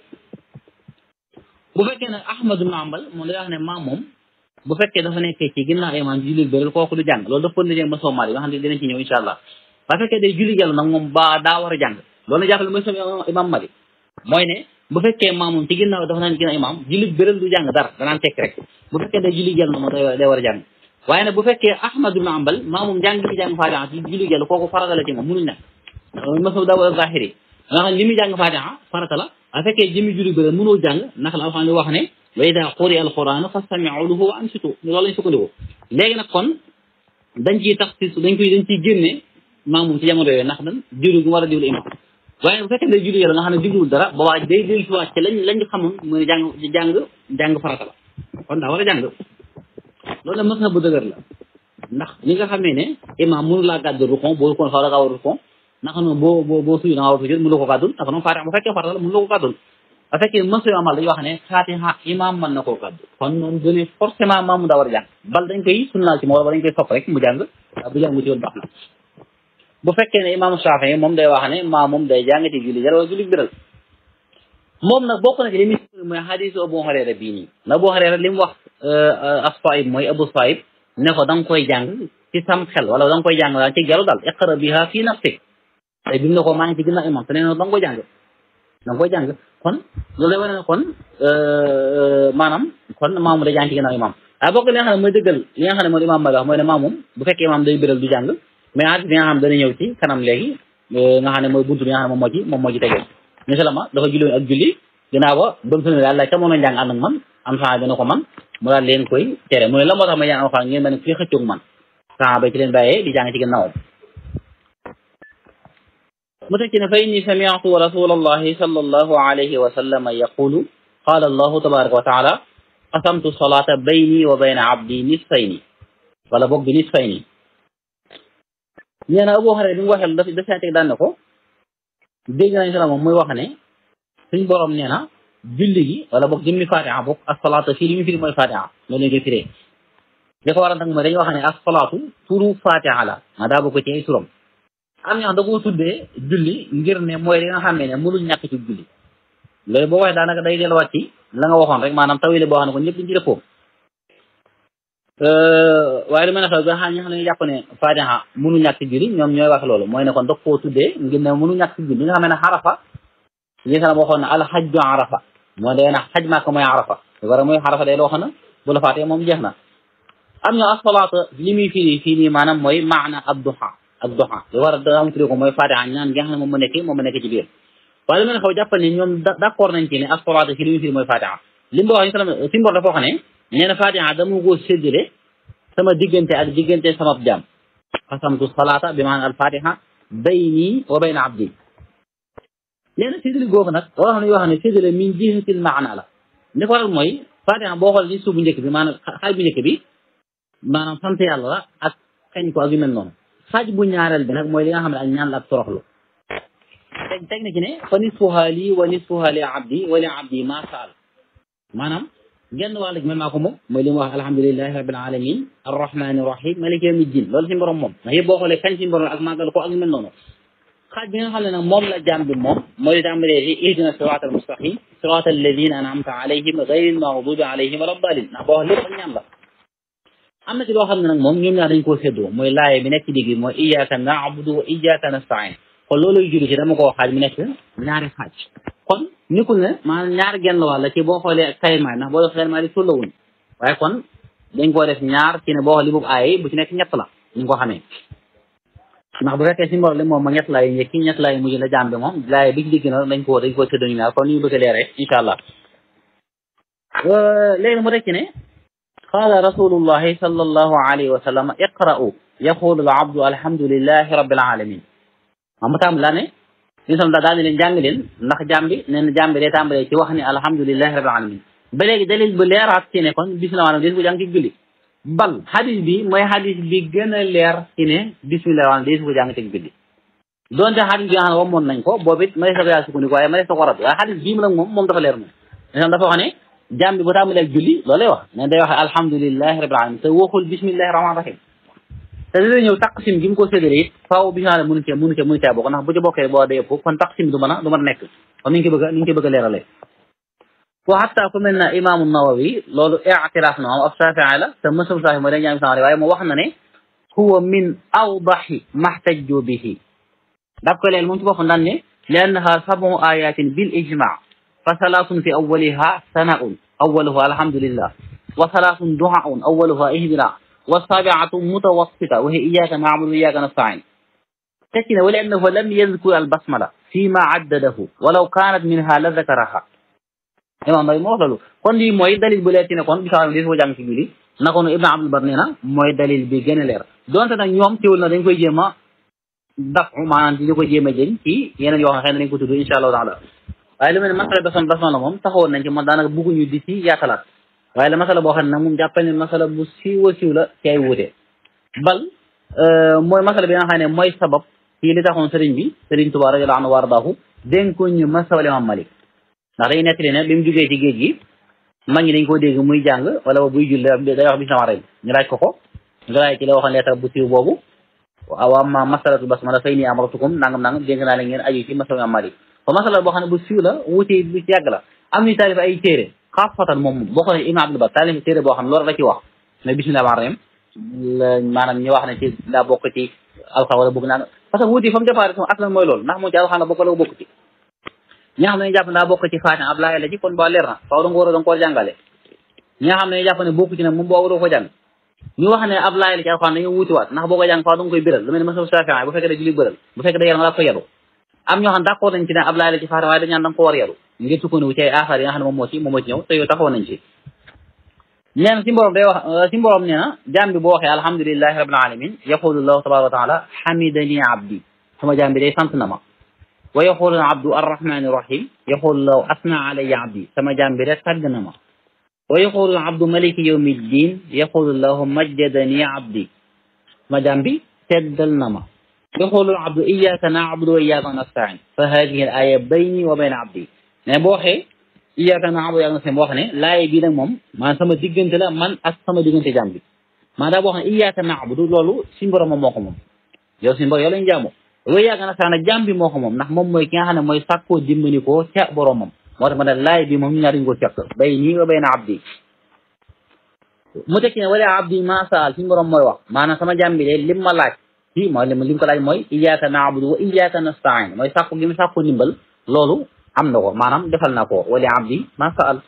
Speaker 1: bu fekkee nag Ahmad ibn Hanbal moom day wax ne maam moom bu fekkee dafa nekkee ci ginnaaw imam julli biral kooku du jàng loolu dafa ko nijee ma soomaal yi nga xam ne dinañ ci ñëw incha allah bu fekkee day julli jàll nag moom ba daa war a jàng loolu la jàppale mooy sama imam Malik mooy ne bu fekkee maam moom ci ginnaaw dafa naan ginnaaw imam julli biral du jàng dara danaan tekk rek bu fekkee day julli jàll na moom day war a jàng waaye nag bu fekkee Ahmad ibn Hanbal maa moom jàng gi jàng faatiha ci julli jàll kooku farata la ci moom mënuñ nag masab daa zahiri nga xam ne li muy jàng faatiha farata la bu fekkee jëmi julli biral mënoo jàng ndax la alxuraan wax ne wa idaa quri'a al-qur'aan fastami'uu lahu wa ansituu loolu lañ sukkandiku léegi nag kon dañ ciy tax si dañ koy dañ ciy génne maa moom ci jamono yooyu ndax dan julli gu war a diwlu imam waaye bu fekkee day julli yàlla nga xam ne digluwul dara boobaa day dellu si waat ci lañ lañ xamoon mooy jàng jàng jàng farata la kon daa war a jàng loolu nag mës na bu dëgër la ndax li nga xamee ne imam mënu laa gàddu rukon boo rukon xaw la kaa war rukon naka noonu boo boo boo suyu da nga war sujud mënu la ko gàddul naka noonu faatiha bu fekkee farata la mënu la ko gàddul bu fekkee mësu amal dañuy wax ne faatiha imam mën na koo gàddu kon noonu done forcément maam mu daa war a jàng bal dañ koy sunnaal ci moom wala dañ koy sopp rek mu jàng bu jàng mu ci woon baax na bu fekkee ne imam Shaafi'i moom day wax ne maa moom day jàng ci julli jar wala julli biral moom nag bokk na ci li muy mooy hadiisu Abu Hurayra bii nii na Abu Hurayra li mu wax as-Saa'ib mooy Abu Saa'ib ne ko da nga koy jàng ci sam xel wala da nga koy jàng daal ci jaru daal iqra biha fii nafsik tey bi mu ne ko maa ngi ci ginnaaw imam te nee na da nga koy jàng da nga koy jàng kon loolu lay wane ne kon maanaam kon maamu day jàng ci ginnaaw imam waaye bokk li nga xam ne mooy dëggal li nga xam ne mooy imam ma wax mooy ne maa moom bu fekkee imam day biral du jàng mais hadis bi nga xam ne dana ñëw ci kanam léegi nga xam ne mooy buntu bi nga xam ne moom moo ci moom moo ci tegee misalama dafa julli woon ak julli ginnaaw ba ba mu sëlmee daal la ca moom a njàng ànd ak man am saa dana ko man mu daal leen koy tere mu ne la moo tax ma jàng alxuraan ngeen ma ne fii xëccoog man saa ba ci leen bàyyee di jàng ci ginnaawam mu teg ci ne fa inni sami'tu rasulallahi sallallahu alayhi wa sallam yaqulu qala allahu tabaraka wa taala qasamtu salata bayni wa bayna abdi nisfayni wala boog bi nisfayni nee na Abu Hurayra bi mu waxee daf daf teg daan ne ko dégg nañ sala moom muy wax ne suñ borom nee na julli gi wala boog jëmmi fatiha boog as-salaatu fii li ñu firi mooy fatiha loolu lañ koy firee li ko waral nag mooy dañuy wax ne as-salaatu turu fatiha la ma daa bokk ci ay turam am ñoo xam da koo tuddee julli ngir ne mooy li nga xam ne mënul ñàkk ci julli loolu boo waxee daanaka day delluwaat ci la nga waxoon rek maanaam tawile boo xam ne ko ñëpp dañ ci dëppoo waaye lu mel ne xew ba xam ñi xam ne jàpp ne fatiha mënu ñàkk ci julli ñoom ñooy wax loolu mooy ne kon daf koo tuddee ngir ne mënu ñàkk ci julli li nga xam ne xarafa li nga xam ne waxoon ne alxajju arafa mooy day na xaj maaka mooy arafa war a mooy xarafa day loo xam ne bu la faatee moom jeex na am ñoo asalaata li muy firi fii nii maanaam mooy maana ab duha ab duha li war a daam tuddee ko mooy fatiha ñaan gi nga xam ne moom mu nekk moom mu nekk ci biir waaye lu mel ne xew jàpp ne ñoom d'accord nañ ci ne asalaata fii li muy firi mooy fatiha li mu wax si mbor dafa wax ne nee na fatiha dama ko séddale sama diggante ak diggante sama jaam qasamtu salaata bi maanaam al fatiha bayni wa bayna abdi nee na séddale googu nag loo xam ne yoo xam ne séddale min jihatil maana la li ko waral mooy fatiha boo xool ci suuf bu njëkk bi maanaam xaaj bu njëkk bi maanaam sant yàlla la ak kañ ko ak yu mel noonu xaaj bu ñaareel bi nag mooy li nga xam ne ak ñaan la ak toroxlu teg teg na ci ne fa nisfuha lii wa nisfuha li abdi wa li abdi ma saal maanaam genn wàll gi man maa ko moom mooy li mu wax alhamdulilahi rabbil alamin arrahmani rahim maliki yawmi din loolu suñu borom moom ndax yëpp boo xoolee kañ suñu borom ak màggal ko ak yu mel noonu xaaj bi nga xam ne nag moom la jaam bi moom mooy li tàmbalee ci ihdina sirata al mustaqim sirata alladina an'amta alayhim ghayril maghdubi alayhim wala dalin ndax boo wax lépp ak ñaan la am na ci loo xam ne nag moom ñoom ñaar dañ koo séddoo mooy laaye bi nekk ci digg mooy iyyaka na'budu wa iyyaka nasta'in kon looluy julli ci dama koo xaaj mu nekk ñaari xaaj kon nikul ne maanaam ñaar genn wàll ci boo xoolee ak kaymaay ndax boo def kaymaay di tollawuñ waaye kon dañ koo def ñaar ci ne boo xool li boobu aaye bu ci nekk ñett la ñu ngi ko xamee ndax bu fekkee si mbor li moom ma ñett laay njëkki ñett laay mujj la jaam bi moom laaye bi ci digg na dañ ko dañ koo séddoo ñu ñaar kon ñu bëgg a leeree incha allah léegi mu rekk ne قال رسول الله صلى الله عليه وسلم اقرأوا يقول العبد الحمد لله رب العالمين am tam la ne ni sam da daal leen jàng leen ndax jaam bi nee na jaam bi day tàmbalee ci wax ni alhamdulillahi rabbil alamin ba léegi dalil bu leeraat ci ne kon bismillah maanaam des ko jàng ci julli bal hadis bi mooy hadis bi gën a leer ci ne bismillah maanaam des ko jàng ci julli donte hadis bi nga xam ne wamoon nañ ko boobu it ma des ko yaa sukkandiku waaye ma des ko rab waaye hadis bii mu nag moom moom dafa leer moom ni sam dafa wax ne jaam bi bu tàmbalee ak julli loolu lay wax ne day wax alhamdulillahi rabbil alamin te waxul bismillahi rahmaani rahim te dina ñëw taqsim gi mu ko séddale it faaw bi nga xam ne mënu cee mënu cee mënu cee bokk ndax bu ci bokkee boo dee ëpp kon taqsim du mën a du mën a nekk comme ni ñu ko bëgg a ni ñu ko bëgg a leeralee wa hatta ku mel na imaamu Nawawi loolu i'tiraaf na moom ab Shaafi'i la te mësum Shaafi'i mooy dañ jaam sama waaye mu wax na ne huwa min awdahi mahtajju bihi daf ko leel moom ci boppam daan ne li annaha sab'u ayatin bil ijma' فثلاث في أولها ثناء أولها الحمد لله وثلاث دعاء أولها اهدنا والسابعة متوسطة وهي إياك نعبد وإياك نستعين تكن ولأنه لم يذكر البسملة فيما عدده ولو كانت منها لذكرها imam bay mo wax loolu kon lii mooy dalil bu leer ci ne kon bisimilah di ko jàng ci julli naka noonu Ibn Abdul Bar nee na mooy dalil bi gën a leer donte nag ñoom teewul na dañ koy jéem a daf maanaam di ko jéem a jëñ ci yeneen yoo xam ne xëy na dañ ko tudd incha allahu taala waaye lu mel ne masala basam basam la moom taxawoon nañ ci moom daanaka bëgguñu di ci yaatalaat waaye la masala boo xam ne nag moom jàppal ne masala bu siiw a siiw la ci ay wuute bal mooy masala bi nga xam ne mooy sabab ci li taxoon sëriñ bi sëriñ Tuubaa radiyallaahu anhu wardaahu dénkoon ñu masala Imaam Malik ndax dañuy nettali ne bi mu jógee ci géej gi mag ñi dañ koo dégg muy jàng wala ba buy julli day wax bismillaahi rahmaani rahiim ñu laaj ko ko nga laaj ci la waxoon leetar bu siiw boobu waaw amma masalatul basmala fay nii amartukum nangam nangam dénk naa la ngeen aju ci masala Imaam Malik ba masala boo xam ne bu siiw la wuute bu ci yàgg la am ñu taalif ay téere xaafatan moom boo xoolee Ibn Abdul Bar taalif téere boo xam ne loolu la ci wax mais bismillaahi rahmaani rahiim maanaam ñu wax ne ci daa bokk ci alxuraan wala bëgg naa parce que wuute fa mu départ sama aslan mooy loolu ndax moom ci alxuraan la bokk la bokk ci ñi nga xam ne ñu jàpp ne daa bokk ci Faatiha ab laaya la ci kon ba leer na faaw da nga war a da nga ko jàngale ñi nga xam ne ñu jàpp ne bokk ci nag moom boo waroo ko jàng ñu wax ne ab laaya la ci alxuraan dañoo wuti waat ndax boo ko jàng faaw da nga koy biral lu mel ne masal Shaafi'i bu fekkee da julli bëral bu fekkee da yaram nga daa ko yaru am ñoo xam ne d'accord nañ ci ne ab laaya la ci Faatiha waaye dañ naan da nga ko war yaru ngir sukkandiku ci ay aasaar yi nga xam ne moom moo ci moom moo ci ñëw te yow taxaw nañ ci nee na si mborom day wax si mborom nee na jaam bi boo waxee alhamdulillahi rabbil alamin yaqulu llahu tabaraka wa taala hamidani abdi sama jaam bi day sant na ma wa yaqulu abdu arrahmani rahim yaqulu lahu asna alayya abdi sama jaam bi rek tàgg na ma wa yaqulu abdu maliki yawmi ddin yaqulu lahu majjadani abdi sama jaam bi teddal na ma yaqulu abdu iyyaka na'budu wa iyyaka nasta'in fa hadihi al aya bayni wa bayna abdi ne boo waxee iyyaka na'budu wa iyyaka nasta'in boo xam ne laaye bii nag moom maanaam sama diggante la man ak sama diggante jaam bi maanaam boo xam ne iyyaka na'budu loolu suñu borom moom moo ko moom yow suñu borom yow lañu jaamu wa iyyaka nasta'in nag jaam bi moo ko moom ndax moom mooy ki nga xam ne mooy sàkkoo dimbali ko ca boromam moo tax ma ne laay bi moom ñu ñaar dañu ko fekk bayni wa bayna abdi mu tekki ne wala abdi ma saal suñu borom mooy wax maanaam sama jaam bi de lim ma laaj fii mooy lim lim ko laaj mooy iyyaka na'budu wa iyyaka nasta'in mooy sàkku gi mu sàkku ndimbal loolu am na ko maanaam defal na ko wala abdi ma saal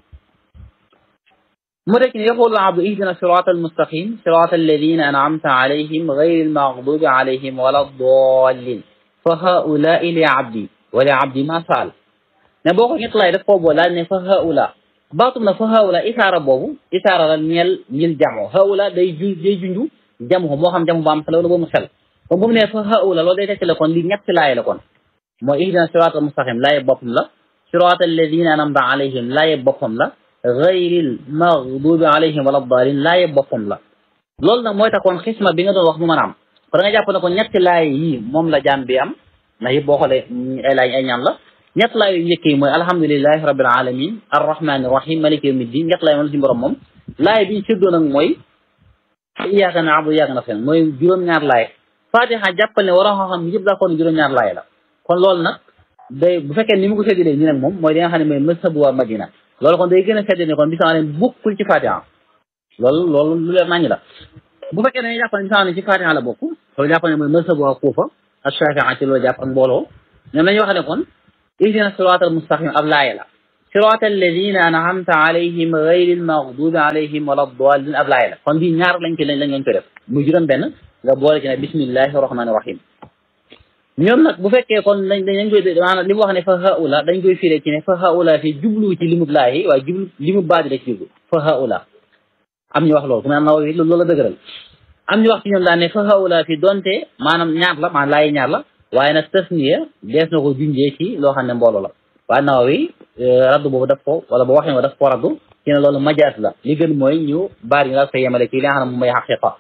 Speaker 1: mu tekki ne yaqulu abdu ihdina sirata almustaqim sirata alladina an'amta alayhim ghayri almaghdubi alayhim wala ddallin fa haula'i li abdi wala abdi ma saal ne boo ko ñett lay def foofu laaj ne fa haula baatum na fa haula isaara boobu isaara la ñeel ñil jamo haula day ju day junju jamu moo xam jamu ba am xel wala boobu xel kon bu mu ne fa haula loolu day tekki la kon li ñetti laay la kon mooy ihdina sirata almustaqim laaye boppam la sirata alladina an'amta alayhim laaye boppam la gayril maghdubi alayhim wala ddaalin laaye boppam la loolu nag mooy tax kon xisma bi nga doon wax mu mën a am kon da nga jàpp ne kon ñetti laay yi moom la jaam bi am ndax yëpp boo xoolee ay laay ay ñaan la ñett laay yu njëkk yi mooy alhamdulilahi rabbil alamin arrahmani rahim maliki yawmi ddin ñett laay moom la suñu borom moom laay bi ñu séddoo nag mooy iyyaka na'budu wa iyyaka nasta'in mooy juróom-ñaar laay Fatiha jàppal ne war a xam yëpp daa kon juróom-ñaar laay la kon loolu nag day bu fekkee ni mu ko séddalee nii nag moom mooy li nga xam ne mooy mazhabu waa Madina loolu kon day gën a séddale ne kon bisimilah bokkul ci Fatiha loolu loolu lu leer nañu la bu fekkee ne jàpp ne misaal ni ci Fatiha la bokk loolu jàpp ne mooy mazhab waa Kuufa ak Shaafi'i ci loolu jàpp ak mbooloo ñoom lañuy wax ne kon ihdina siraatal mustaqim ab laaya la siraatal lazina an'amta alayhim ghayril maghdubi alayhim wala ddaalliin ab laaya la kon bii ñaar lañ ci lañ lañ koy def muy juróom benn nga boole ci ne bismillahi rahmaani rahim ñoom nag bu fekkee kon dañ dañ koy maanaam li mu wax ne fa haula dañ koy firee ci ne fa haula fi jublu ci limub laayi waaye jublu limub baadi la ci jublu fa haula am ñu wax loolu ku mel Nawawi loolu la dëgëral am ñu wax ci ñoom daan ne fa haula fi donte maanaam ñaar la maanaam laayi ñaar la waaye nag tasniya dees na ko junjee ci loo xam ne mbooloo la waaye Nawawi raddu boobu daf ko wala ba waxee nga daf ko raddu ci ne loolu majaas la li gën mooy ñu baar yi nga ko yemale ci li nga xam ne moom mooy xaqiqa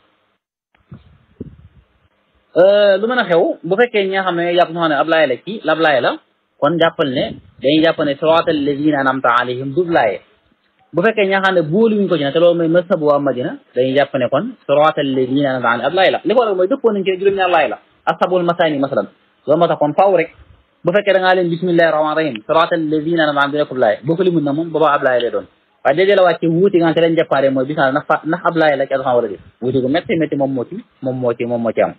Speaker 1: lu mën a xew bu fekkee ñi nga xam ne jàpp ñoo xam ne ab laaya la ci lab laaya la kon jàppal ne dañuy jàpp ne siraatal lazina an'amta alayhim du laaye bu fekkee ñi nga xam ne booluwuñ ko ci ne te loolu mooy mazhabu waa Madina dañuy jàpp ne kon siraatal lazina an'amta alayhim ab laaya la li ko waral mooy dëppoo nañ ci juróom-ñaar laaya la ashabul masaani masalan loolu moo tax kon faaw rek bu fekkee da ngaa leen bismillahi rahmaani rahim siraatal lazina an'amta alayhim nekkul laaya boo ko limut na moom boobaa ab laaya lay doon waaye déedéet la wàcce wuuti nga xam te lañ jàppaare mooy bis ndax ndax ab laaya la ci alxam wala dé wuuti gu métti métti moom moo ci moom moo ci moom moo ci am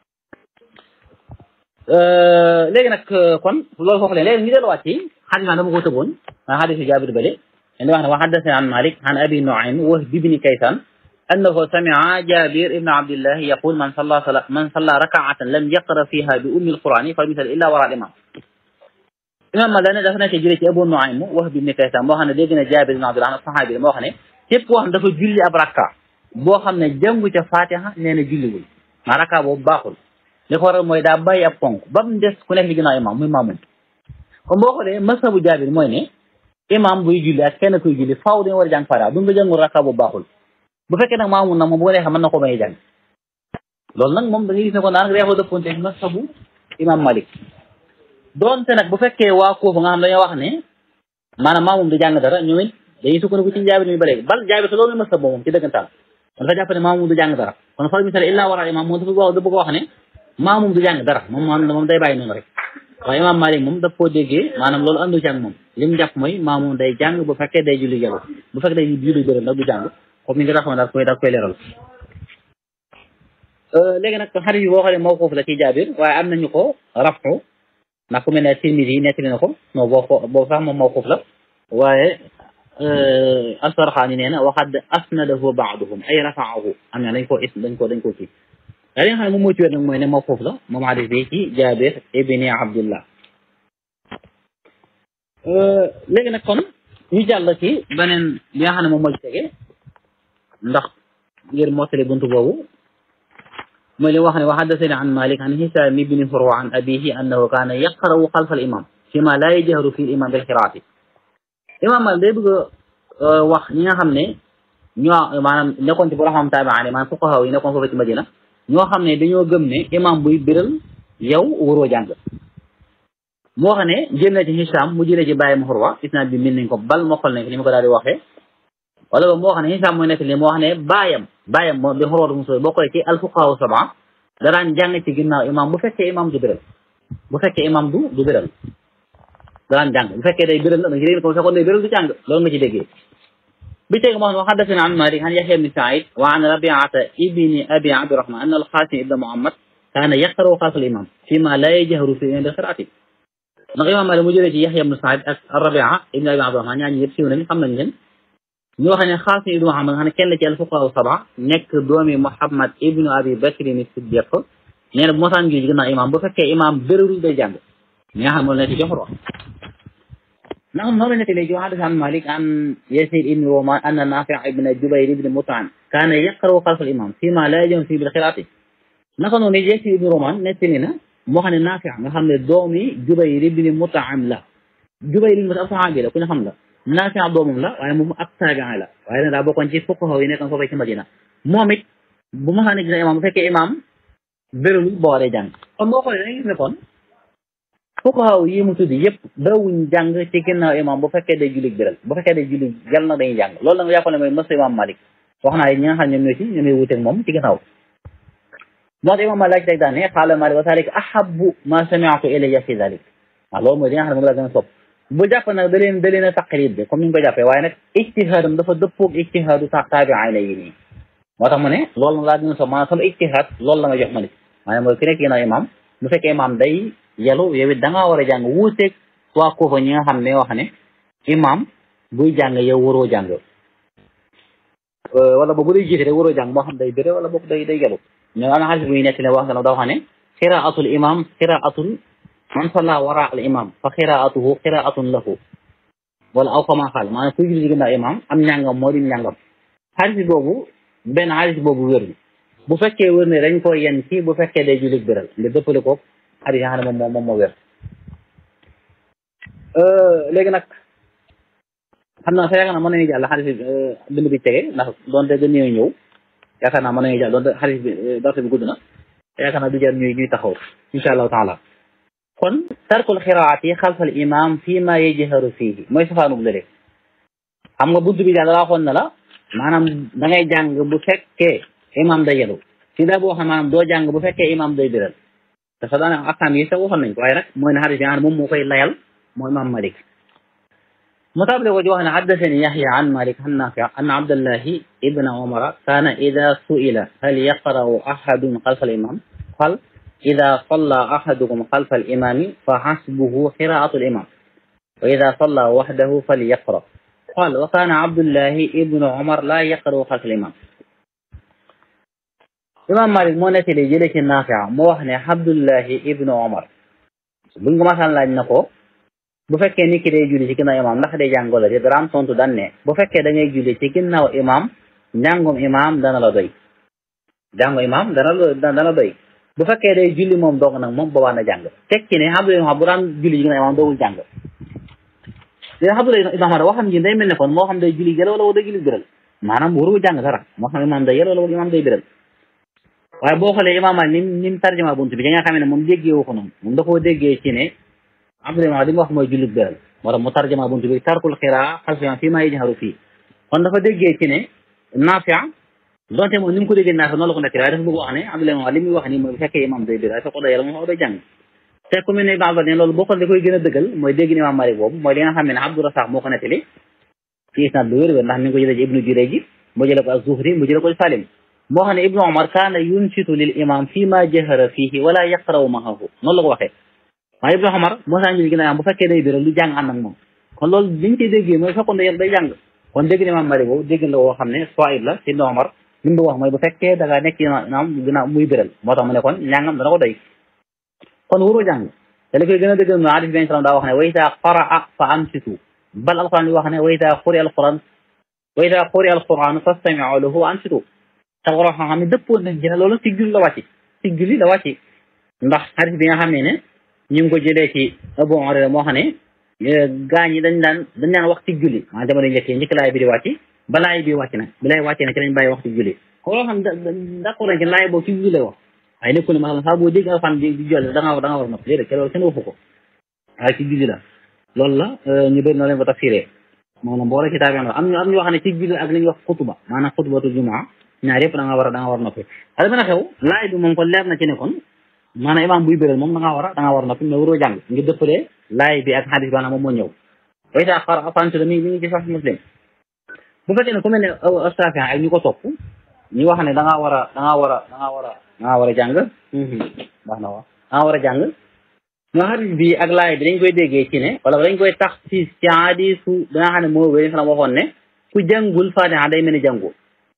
Speaker 1: léegi nag kon loolu foofu leen léegi ñu delluwaat ci xadis dama ko tëboon maa xadisu Jaabir bale dañuy wax ne wa haddathana an Malik an Abi Nu'aym Wahb ibn Kaysan annahu sami'a Jabir ibn Abdillah yaqul man salla man salla rak'atan lam yaqra fiha bi ummi al-Qur'ani falyusalli illa wara al-imam imam ma dane dafa nekk jëlee ci Abu Nu'aym Wahb ibn Kaysan moo xam ne dégg na Jabir ibn Abdillah saxaabi la moo xam ne képp koo xam dafa julli ab rakka boo xam ne jàngu ca Fatiha nee na julliwul maa rakka boobu baaxul li ko waral mooy daa bàyyi ab ponk ba mu des ku nekk li ginnaaw imam muy maamum kon boo xoolee masabu Jaabir mooy ne imam buy julli ak kenn kuy julli faaw dañu war a jàng Fatiha bu mu la jàngul rakka boobu baaxul bu fekkee nag maamum nag moom bu ko neexee mën na ko bañ a jàng loolu nag moom da ngay gis ne ko naan reexoo dëpponte masabu imam Malik doonte nag bu fekkee waa Kuufa nga xam dañoo wax ne maanaam maamum du jàng dara ñoom it dañuy sukkandiku ci Jaabir mi ba léegi bal Jaabir te loolu mooy masab moom ci dëggantaan kon dafa jàpp ne maamum du jàng dara kon fal misal illa wara imam moom dafa bëgg a wax ne maamum du jàng dara moom moom day bàyyi noonu rek waaye imam Malik moom daf koo déggee maanaam loolu andu ci ak moom li mu jàpp mooy maamum day jàng bu fekkee day julli jalo bu fekkee day julli jël nag du jàng comme ni nga taxaw daal koy daal koy leeral léegi nag xarit yi boo xoolee mawquuf la ci Jaabir waaye am nañu ko rafu ndax ku mel ne Tirmidi yi nettali na ko non boo ko boobu sax moom mawquuf la waaye As-Sarxaani nee na waxad asnadahu ba'duhum ay rafa'ahu am na dañ koo is dañ ko dañ koo kii waaye li nga xam ne moom moo ci wér nag mooy ne mawquuf la moom hadis bi ci Jaabir ibni Abdillah léegi nag kon ñu jàll ci beneen bi nga xam ne moom moo ci tege ndax ngir mottali buntu boobu mooy li wax ne wa haddathani an Malik an Hisam ibni Furwa an abihi annahu kaana yaqra'u xalfa al-imam fima la yajharu fi al-imam bil qiraati imam Malik day bëgg a wax ñi nga xam ne ñoo maanaam nekkoon ci borom taabi'aan maanaam fuqahaa yi nekkoon foofu ci Madina ñoo xam ne dañoo gëm ne imam buy biral yow waroo jàng moo xam ne jël na ci Hisam mu jëlee ci bàyyi mu Furwa isnaad bi min nañ ko bal mokkal nañ ko ni ma ko daal di waxee wala ba moo xam ne Hisam mooy nekk li moo xam ne baayam baayam moom di Xurwatu Musa boo koy ci al-fuqahaa sab'a daraan jàng ci ginnaaw imam bu fekkee imam du biral bu fekkee imam du du biral daraan jàng bu fekkee day biral da nga ci dégg ko fekkoon day biral du jàng loolu nga ci déggee bi teg moo xam ne wa haddathana an Malik an Yahya ibn Sa'id wa an Rabi'ata ibni Abi Abdirrahman anna al-Qasim ibn Muhammad kaana yaqra'u khalfa al-imam fima la yajharu fi qira'ati ndax imam Malik mu jëlee ci Yahya ibn Sa'id ak Rabi'a ibn Abi Abdirrahman ñaar ñi yëpp siiw nañ xam nañ leen ñu wax ne Qasim ibn Muhammad nga xam ne kenn la ci al-fuqahaa sab'a nekk doomi Muhammad ibn Abi Bakr as-Siddiq nee na bu mosaan gi ginnaaw imam bu fekkee imam béralul day jàng ñi nga xam ne moo nekk ci Xurwa ndax noonu la nekk léegi wa haddathana an Malik an Yazid ibn Ruman anna Nafi' ibn Jubayr ibn Mut'im kaana yaqra'u khalfa al-imam fima la yajharu fihi bil qiraa'ati naka noonu Yazid ibn Ruman nettali na moo xam ne Nafi' nga xam ne doomi Jubayr ibn Mut'im la Jubayr ibn Mut'im ab saxaabi la ku ñu xam la Nafi' doomam la waaye moom ab taabi'i la waaye nag daa bokkoon ci fuqahaa yi nekkoon foofu ci Madina moom it bu ma xam ne gis imam bu fekkee imam béralul boo waree jàng kon boo xoolee da ngay gis ne kon fuqahaa yi mu tuddi yëpp dawuñ jàng ci ginnaaw imam bu fekkee day julli biral bu fekkee day julli jàll nag dañuy jàng loolu nag jàpp ne mooy mës imam Malik wax naa ñi nga xam ñoom ñoo ci ñoom ñooy wuteeg moom ci ginnaaw moo tax imam Malik teg daan ne qaala Malik wa zaalika ahabbu ma sami'tu ilayya fi zaalika waaw loolu mooy li nga xam ne moom la gën a sopp bu jàpp nag da leen da leen a taqlid bi comme ni ñu ko jàppee waaye nag ijtihaadam dafa dëppoog ijtihaadu sa taabi'ayni yi nii moo tax mu ne loolu laa gën a so maanaam sama ijtihaad loolu la nga jox ma nit maanaam mooy ki nekk ginnaaw imaam bu fekkee imaam day yelu yow it da ngaa war a jàng wuuteeg waa Kuufa ñi nga xam ne wax ne imaam buy jàng yow waroo jàng wala boog bu day jiite rek waroo jàng moo xam day béré wala boog day day yelu ñoo am na xaalis bu ñu nekk ne wax nga daa wax ne qiraatul imaam qiraatul man salla wara al imam fa qiraatuhu qiraatun lahu wala aw kama xaal maanaam kuy julli ginnaaw imam am njàngam moo di njàngam xaalis boobu benn xaalis boobu wér bu fekkee wér ne dañ ko yen ci bu fekkee day julli biral nga dëppale ko xaalis yi nga xam ne moom moom moo wér léegi nag xam naa sa yaakaar naa mën nañu jàll xaalis bi bind bi tege ndax doonte gën ñëw ñëw yaakaar naa mën nañu jàll doonte xaalis bi darse bi gudd na yaakaar naa du jar ñuy ñuy taxaw insha allahu taala kon tarkul xiraati xalfal imam fii ma yajharu fiihi mooy safaanub lële xam nga bunt bi daal daa waxoon na la maanaam da ngay jàng bu fekkee imam day yelu si daa boo xam maanaam doo jàng bu fekkee imam day biral te sax daanaka akam yi sax waxoon nañ ko waaye nag mooy ne xadis yi moom moo koy layal mooy imam Malik mu taable ko ci wax ne haddasani Yahya an Malik an Nafi an Abdallahi ibna Umara kaana ida su'ila hal yaqra'u ahadun xalfal imam qal إذا صلى أحدكم خلف الإمام فحسبه قراءة الإمام وإذا صلى وحده فليقرأ قال وكان عبد الله ابن عمر لا يقرأ خلف الإمام إمام مالك moo nettali jëlee ci Naafi' moo wax ne Abdullahi ibnu Umar buñ ko masaan laaj na ko bu fekkee nit ki day julli ci ginnaaw imaam ndax day jàngoo la te daraam tontu daan ne bu fekkee da ngay julli ci ginnaaw imaam njàngum imaam dana la doy jàngu imaam dana la dana doy bu fekkee day julli moom doog nag moom boobaa na jàng tekki ne Abdoulaye bu daan julli ji nga imaam doogul jàng dina Abdoulaye ibn Umar waxam ji day mel ne kon moo xam day julli gël wala day julli biral maanaam warul jàng dara moo xam imaam day yel wala imaam day biral waaye boo xoolee imaam ni ni mu tarjuma bunt bi nga xam ne moom déggee wu ko noonu moom da koo déggee ci ne Abdoulaye li mu wax mooy julli biral moo tax mu tarjuma bunt bi tarkul xiraa xalfan fii maa yajharu fii kon dafa déggee ci ne Naafi' donte moom ni mu ko déggee naa sax noonu la ko nekk waaye dafa bëgg wax ne Abdoulaye li muy wax ni mooy bu fekkee imam day biral fekk day yàlla moom day jàng te ku mel ne Ibn Abbas ne loolu boo ko da koy gën a dëggal mooy dégg ni imam Malik boobu mooy li nga xam ne Abdou Rassaq moo ko nettali ci isnaad bu wér-wér ndax mi ngi ko jëlee ci Ibnu Jurayj mu jëlee ko az-Zuhri mu jëlee ko ci Salim moo xam ne Ibnu Umar kaana yunsitu lil imam fii ma jahara fiihi wala yaqra'u ma'ahu noonu la ko waxee waaye Ibnu Umar moo saa njël ginnaaw bu fekkee day biral lu jàng ànd ak moom kon loolu liñ ciy déggee mooy fekkoon day day jàng kon dégg ni imam Malik boobu dégg la woo xam ne sawaib la ci Ibnu Umar li mu wax mooy bu fekkee da ngaa nekk naam ginnaaw muy biral moo tax mu ne kon njàngam dana ko doy kon waroo jàng te li koy gën a dëggal no hadis bi sallam daa wax ne wa idaa qaraa fa ansitu bal alquran li wax ne wa idaa quri'a alquran wa idaa quri'a alquran fastami'u lahu wa ansitu te waroo xam ne dëppoon nañ ci ne loolu ci julli la wàcc ci julli la wàcc ndax hadis bi nga xam ne ne ñu ngi ko jëlee ci Abu Hurayra moo xam ne gaa ñi dañ daan dañ daan wax ci julli maa jamono njëkk njëkk laay bi di wàcc ba laay bi wàcc na bi lay wàccee na ci lañ bàyyi waxtu julli ko loo xam d'accord nañ ci laay boobu ci julli lay wax waaye nekkul ne maanaam saa boo dégg alxuraan di jolli da nga da nga war a nopp léegi te loolu kenn waxu ko waaye ci julli la loolu la ñu bëri na leen ko tafsiree maanaam boo la ci taabi am ñu am ñu wax ne ci julli ak li ñuy wax xutuba maanaam xutubatul jumaa ñaar yëpp da nga war a da nga war a noppi xale mën a xew laay bi moom kon leer na ci ne kon maanaam imaam buy bëral moom da nga war a da nga war a noppi mais waroo jàng ngir dëppalee laay bi ak xadis bi maanaam moom moo ñëw way taa xar afantu mi mi ngi ci sax muslim bu fekkee ne ku mel ne Shaafi'i ak ñu ko topp ñu wax ne da ngaa war a da ngaa war a da ngaa war a da ngaa war a jàng baax na waaw da ngaa war a jàng ñoo xadis bi ak laay bi dañ koy déggee ci ne wala dañ koy tax ci ci hadisu da nga xam ne moo wéy salam waxoon ne ku jàngul Faatiha day mel ni jàngu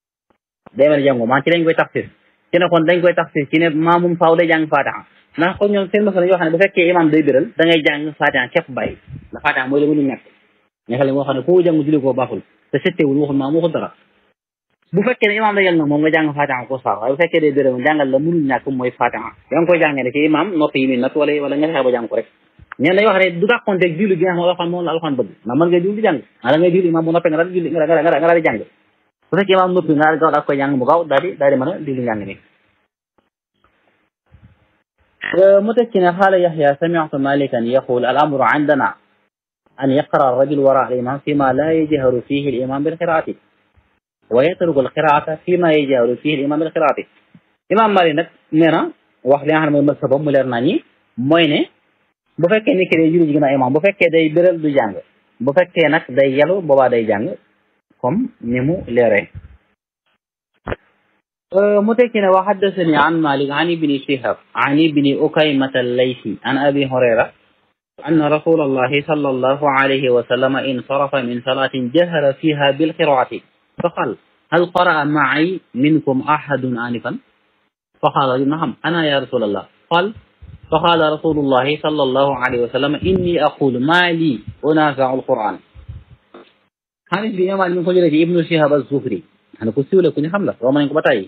Speaker 1: day mel ni jàngu maa ci dañ koy tax ci ci ne kon dañ koy tax ci ne maamum faaw day jàng Faatiha ndax kon ñoom seen masala yoo xam ne bu fekkee imam day biral da ngay jàng Faatiha képp bàyyi ndax Faatiha mooy la mënu ñàkk ñaxale moo xam ne ku jàng julli koo baaxul te settewul waxul maam waxul dara bu fekkee ne imam da yel nag moom nga jàng Faatiha ko saar waaye bu fekkee day biral jàngal la mënul ñàkk mooy Faatiha yaa ngi koy jàngee ne ci imam noppi yi muy natt wala wala nga fexe ba jàng ko rek ñeen dañ wax ne du dàqonteeg julli gi nga xam ne alxuraan moom la alxuraan bëgg ndax mën nga julli jàng ah da ngay julli imam bu noppee nga daal julli nga nga nga daal di jàng bu fekkee imam noppi nga daal gaaw daal koy jàng bu gaaw daal di daal di mën a julli njàng mi متكنا قال يحيى سمعت مالكا يقول الأمر عندنا أن يقرأ الرجل وراء الإمام فيما لا يجهر فيه الإمام بالقراءة ويترك القراءة فيما يجهر فيه الإمام بالقراءة إمام مالك نينا wax li nga xam ne mooy mazhabam mu leer naa ñi mooy ne bu fekkee ni ki day julli ji ginnaaw imam bu fekkee day béral du jàng bu fekkee nag day yelu boobaa day jàng comme ni mu leeree mu tekki ne wa haddathani an Malik an ibni Shihab an ibni Ukaymata al-Laythi an Abi Hurayra أن رسول الله صلى الله عليه وسلم انصرف من صلاة جهر فيها بالقراءة فقال هل قرأ معي منكم أحد آنفا فقال نعم أنا يا رسول الله قال فقال رسول الله صلى الله عليه وسلم إني أقول ما لي أنازع القرآن حديث بيمان من قجلة ابن شهاب الزهري أنا كسولة كني حملة وما ينكو بتاعي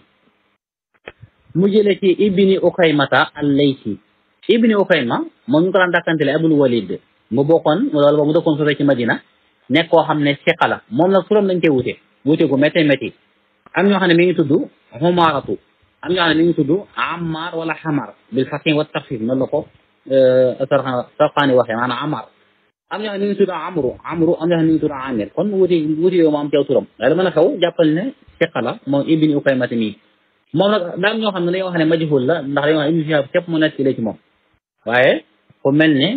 Speaker 1: مجلة ابن أقيمة الليثي ibni Ukayma moom ñu ko daan dàkkantele Abul Walid mu bokkoon loolu ba mu dëkkoon sosé ci Madina nekk koo xam ne siqa la moom nag turam lañ koy wute wute gu métti métti am ñoo xam ne mi ngi tudd Xumaaratu am ñoo xam ne mi ngi tudd Ammar wala Xamar bil fatin wa taxfif noonu la ko Sarxaani waxee maanaam Ammar am ñoo xam ne mi ngi tudd Amru Amru am ñoo xam ne mi ngi tudd Amir kon wuti wuti yooyu moo am teew turam waaye dama na xaw jàppal ne siqa la moom ibni Ukayma mii moom nag daam ñoo xam ne dañoo wax ne majhul la ndax dañoo wax ibni Shihab képp mu nekk ci moom waaye ku mel ne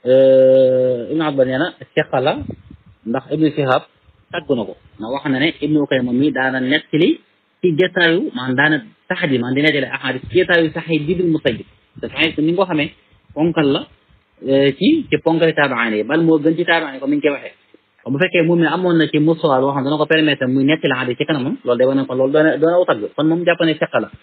Speaker 1: Ibn Abbas nee na siqa la ndax Ibn Shihab tàgg na ko ndax wax na ne Ibn Ukayma mi daana nettali ci jotaayu maanaam daana saxadi maanaam di nettali ahadis ci jotaayu Saxiid bi bil Musayyib te Saxiid ni nga ko xamee ponkal la ci ci ponkali taabi'in yi bal moo gën ci taabi'in yi comme ni ñu koy waxee bu fekkee moom ne amoon na ci musawaal boo xam dana ko permettre muy nettali ahadis ci kanamam loolu day wane ko loolu doona doona aw tagg kon moom jàpp ne siqa la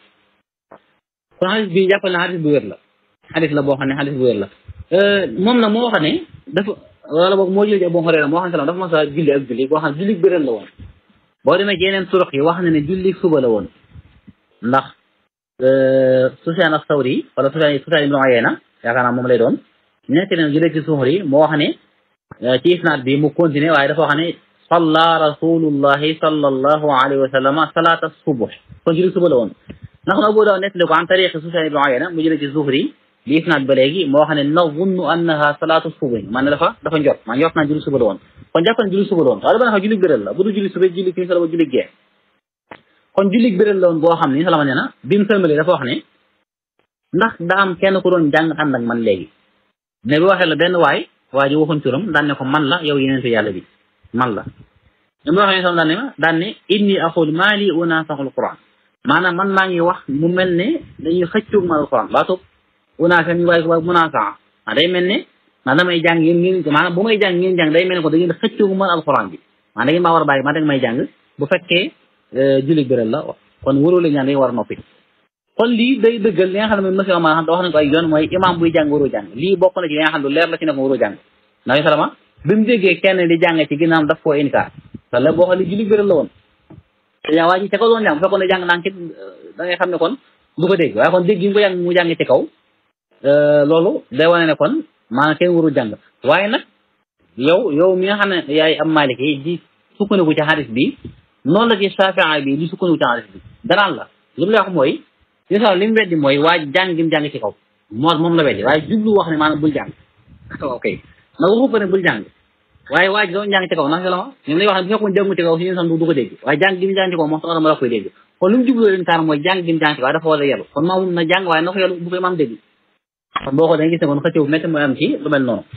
Speaker 1: kon hadis bi jàppal ne hadis bu wér la xadis la boo xam ne xadis bu wér la moom nag moo wax ne dafa wala boog moo jël ci Abu Hurayra moo xam ne dafa mas a julli ak julli boo xam ne julli bëral la woon boo demee ci yeneen surux yi wax na ne julli suba la woon ndax Sufyaan as-Sawri wala Sufyaan Sufyaan ibn Uyayna yaakaar naa moom lay doon nekk na jëlee ci Zuhri moo wax ne ci isnaad bi mu continué waaye dafa wax ne salla rasulullahi sallallahu alayhi wa sallam salaata subuh kon julli suba la woon ndax na Abu Daawud nettali ko an tariqi Sufyaan ibn Uyayna mu jëlee ci Zuhri bi isnaad ba léegi moo xam ne nazunnu annaha salaatu subuh man ne dafa dafa njot maa njot naa julli suba la woon kon jàpp na julli suba la woon waaye dama ne julli bëral la bu du julli suba julli kii sala ba julli gee kon julli bëral la woon boo xam ne salama nee na bi mu sëlmalee dafa wax ne ndax daa am kenn ku doon jàng ànd ak man léegi ne bi waxee la benn waay waa ji waxuñ turam daan ne ko man la yow yenente yàlla bi man la ñu mu waxee sama daan ne ma daan ne inni aqul maa li unaasaxul quran maanaam man maa ngi wax mu mel ne dañuy xëccoog ma alquran baatub unaasa ñu waaye ko munaasaa ah day mel ne maa damay jàng yéen ngeen maanaam bu may jàng ngeen jàng day mel ne ko da ngeen xëccoog ma alquran bi maa da ngeen maa war a bàyyi maa da may jàng bu fekkee julli bëral la kon waroo la ñaan dañu war a noppi kon lii day dëggal li nga xam ne mooy monsieur Omar xam wax nañ ko ay yoon mooy imam buy jàng waroo jàng lii bokk na ci li nga xam ne leer la ci ne ko waroo jàng ndax salama bi mu déggee kenn di jàng ci ginnaaw daf koo inkaar te la boo xam ne julli bëral la woon yaa waa ji ca kaw doon jàng bu fekkoon ne jàng ndànk da ngay xam ne kon du ko dégg waaye kon dégg yi mu ko jàng mu jàng ci kaw loolu day wane ne kon maanaam kenn warul jàng waaye nag yow yow mi nga xam ne yaay am Maalik yi di sukkandiku ci hadis bi noonu la ci Shaafi'i bi di sukkandiku ci hadis bi danaan la li mu lay wax mooy incha li mu weddi mooy waa jàng gi mu jàng ci kaw moo moom la weddi waaye jublu wax ne maanaam bul jàng ok nag waxu ko ne bul jàng waaye waa ji doon jàng ci kaw ndax la ma ñoom lay wax ne bu fekkoon jàngu ci kaw si ñun sax du ko dégg waaye jàng gi mu jàng ci kaw moo tax ma la koy dégg kon li mu jubloo leen kaar mooy jàng gi mu jàng ci kaw dafa war a yelu kon maa mun na jàng waaye na ko yelu bu koy maam dégg kon boo ko dañuy gis ne kon xëccëw bu métti mooy am ci lu mel noonu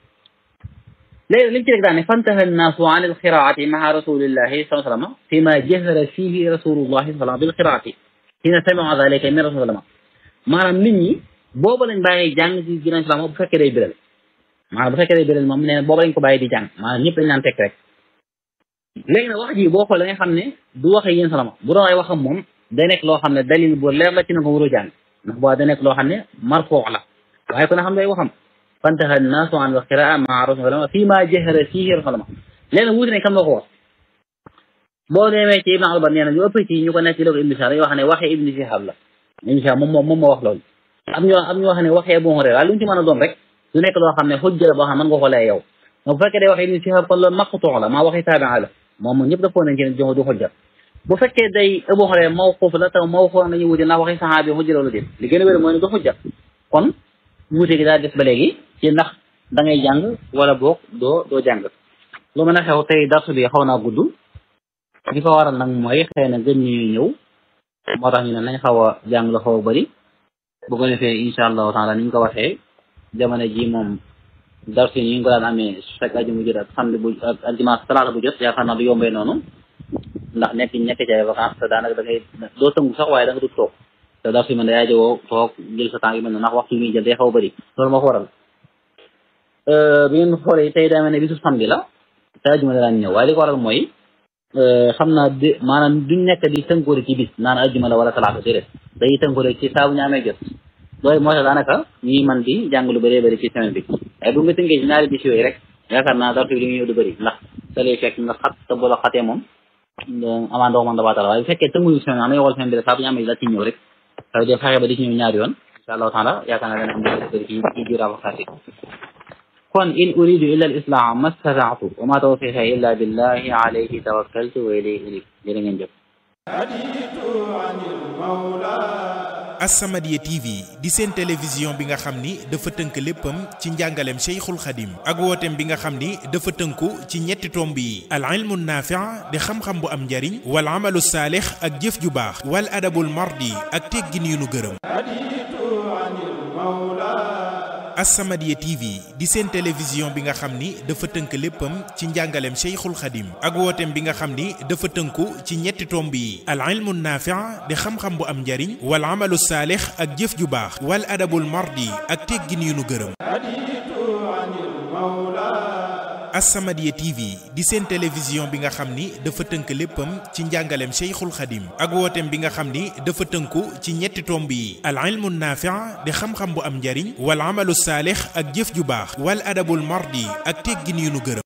Speaker 1: léegi liñ ci rek daal ne fantaha nnaasu an alqiraati maa rasulillahi sallallahu alayhi wa sallam fi ma jahara fihi rasulullahi sallallahu alayhi wa sallam bil qiraati hina sami'a dhalika min rasulillah maanaam nit ñi booba lañ bàyyi jàng ci ginnaaw islam bu fekkee day biral maanaam bu fekkee day biral moom nee na booba lañ ko bàyyi di jàng maanaam ñëpp dañ naan tekk rek léegi nag wax ji boo xoolee nga xam ne du waxee yéen salama bu doon ay waxam moom day nekk loo xam ne dalil bu leer la ci na ko waroo jàng ndax boo day nekk loo xam ne marfuu la waaye kon xam day waxam fantaha nnaasu an alqiraa maa rasulillah fii ma jahara fiihi rasulullah léegi nag wuute ne kam la ko wax boo demee ci Ibn Albar nee na ñu ëpp ci ñu ko nekk ci la ko Ibn Shihab dañuy wax ne waxee Ibn Shihab la Ibn Shihab moom moom moom moo wax loolu am ñoo am ñoo xam ne waxee Abu Hurayra waaye lu mu ci mën a doon rek du nekk loo xam ne xujja la boo xam ne mën nga ko lee yow bu fekkee day waxee Ibn Shihab kon loolu maqtuu la maa waxee taabi'a la moom ñëpp dafoo nañ ci ne du xujja bu fekkee day Abu Hurayra mawquuf la taw mawquuf nañu wuute ndax waxee saxaabi xujja la lu déet li gën a wér mooy ne du xujja kon wuute gi daal des ba léegi ci ndax da ngay jàng wala boog doo doo jàng lu mën a xew tey darsu bi xaw naa gudd li ko waral nag mooy xëy na gën ñuy ñëw moo tax ñu ne nañ xaw a jàng la xaw a bëri bu ko defee incha allahu taala ni ñu ko waxee jamono ji moom darsi yi ñu ko daan amee chaque ajuma bu jot ak samedi bu ak dimanche talaata bu jot yaakaar naa du yombee noonu ndax nekk nekk ci ay vacances te daanaka da ngay doo tëngu sax waaye da nga du toog te darsi yi man day aajowoo toog jël sa temps yu mel noonu ndax waxtu yi ñuy jël day xaw a bëri loolu moo ko waral bi ngeen xoolee tey daa mel ne bisu samedi la te ajuma da daan ñëw waaye li ko waral mooy xam naa di maanaam duñ nekk di tënkoori ci bis naan ajuma la wala talaata déedéet day tënkoori ci saa bu ñu amee jot loolu moo tax daanaka ñuy man di jàng lu bëree bëri ci semaine bi waaye bu nga tënkee ci ñaari bis yooyu rek yaakaar naa dartu bi li nga ñëw du bëri ndax da lay fekk nga xat te bu la xatee moom amaa ndox man dabaatal waaye bu fekkee tënkuñu semaine am na yow semaine bi rek saa bu ñu amee la ci ñëw rek ça veut dire fexe ba di ci ñëw ñaari yoon incha allahu taala yaakaar naa dana am lu bëri ci ci biir avocat yi kon in uridu illa al islaha ma stataatu wa ma tawfiqi illa billahi alayhi tawakkaltu wa ilayhi unib jërë ngeen jëf
Speaker 2: As-Samadiyya T V di seen télévision bi nga xam ni dafa tënk léppam ci njàngaleem Cheikhul Khadim ak wooteem bi nga xam ni dafa tënku ci ñetti tomb yi al ilmu naafi' di xam-xam bu am njariñ wal amalu saalix ak jëf ju baax wal adabul mardi ak teggin yu nu gërëm As-Samadiyya T V di seen télévision bi nga xam ni dafa tënk léppam ci njàngaleem Cheikhul Khadim ak wooteem bi nga xam ni dafa tënku ci ñetti tomb yi al ilmu naafi' di xam-xam bu am njariñ wal amalu saalix ak jëf ju baax wal adabul mardi ak teggin yu nu gërëm As-Samadiyya T V di seen télévision bi nga xam ni dafa tënk léppam ci njàngaleem Cheikhul Khadim ak wooteem bi nga xam ni dafa tënku ci ñetti tomb yi al ilmu naafi' di xam-xam bu am njariñ wal amalu saalix ak jëf ju baax wal adabul mardi ak teggin yu nu gërëm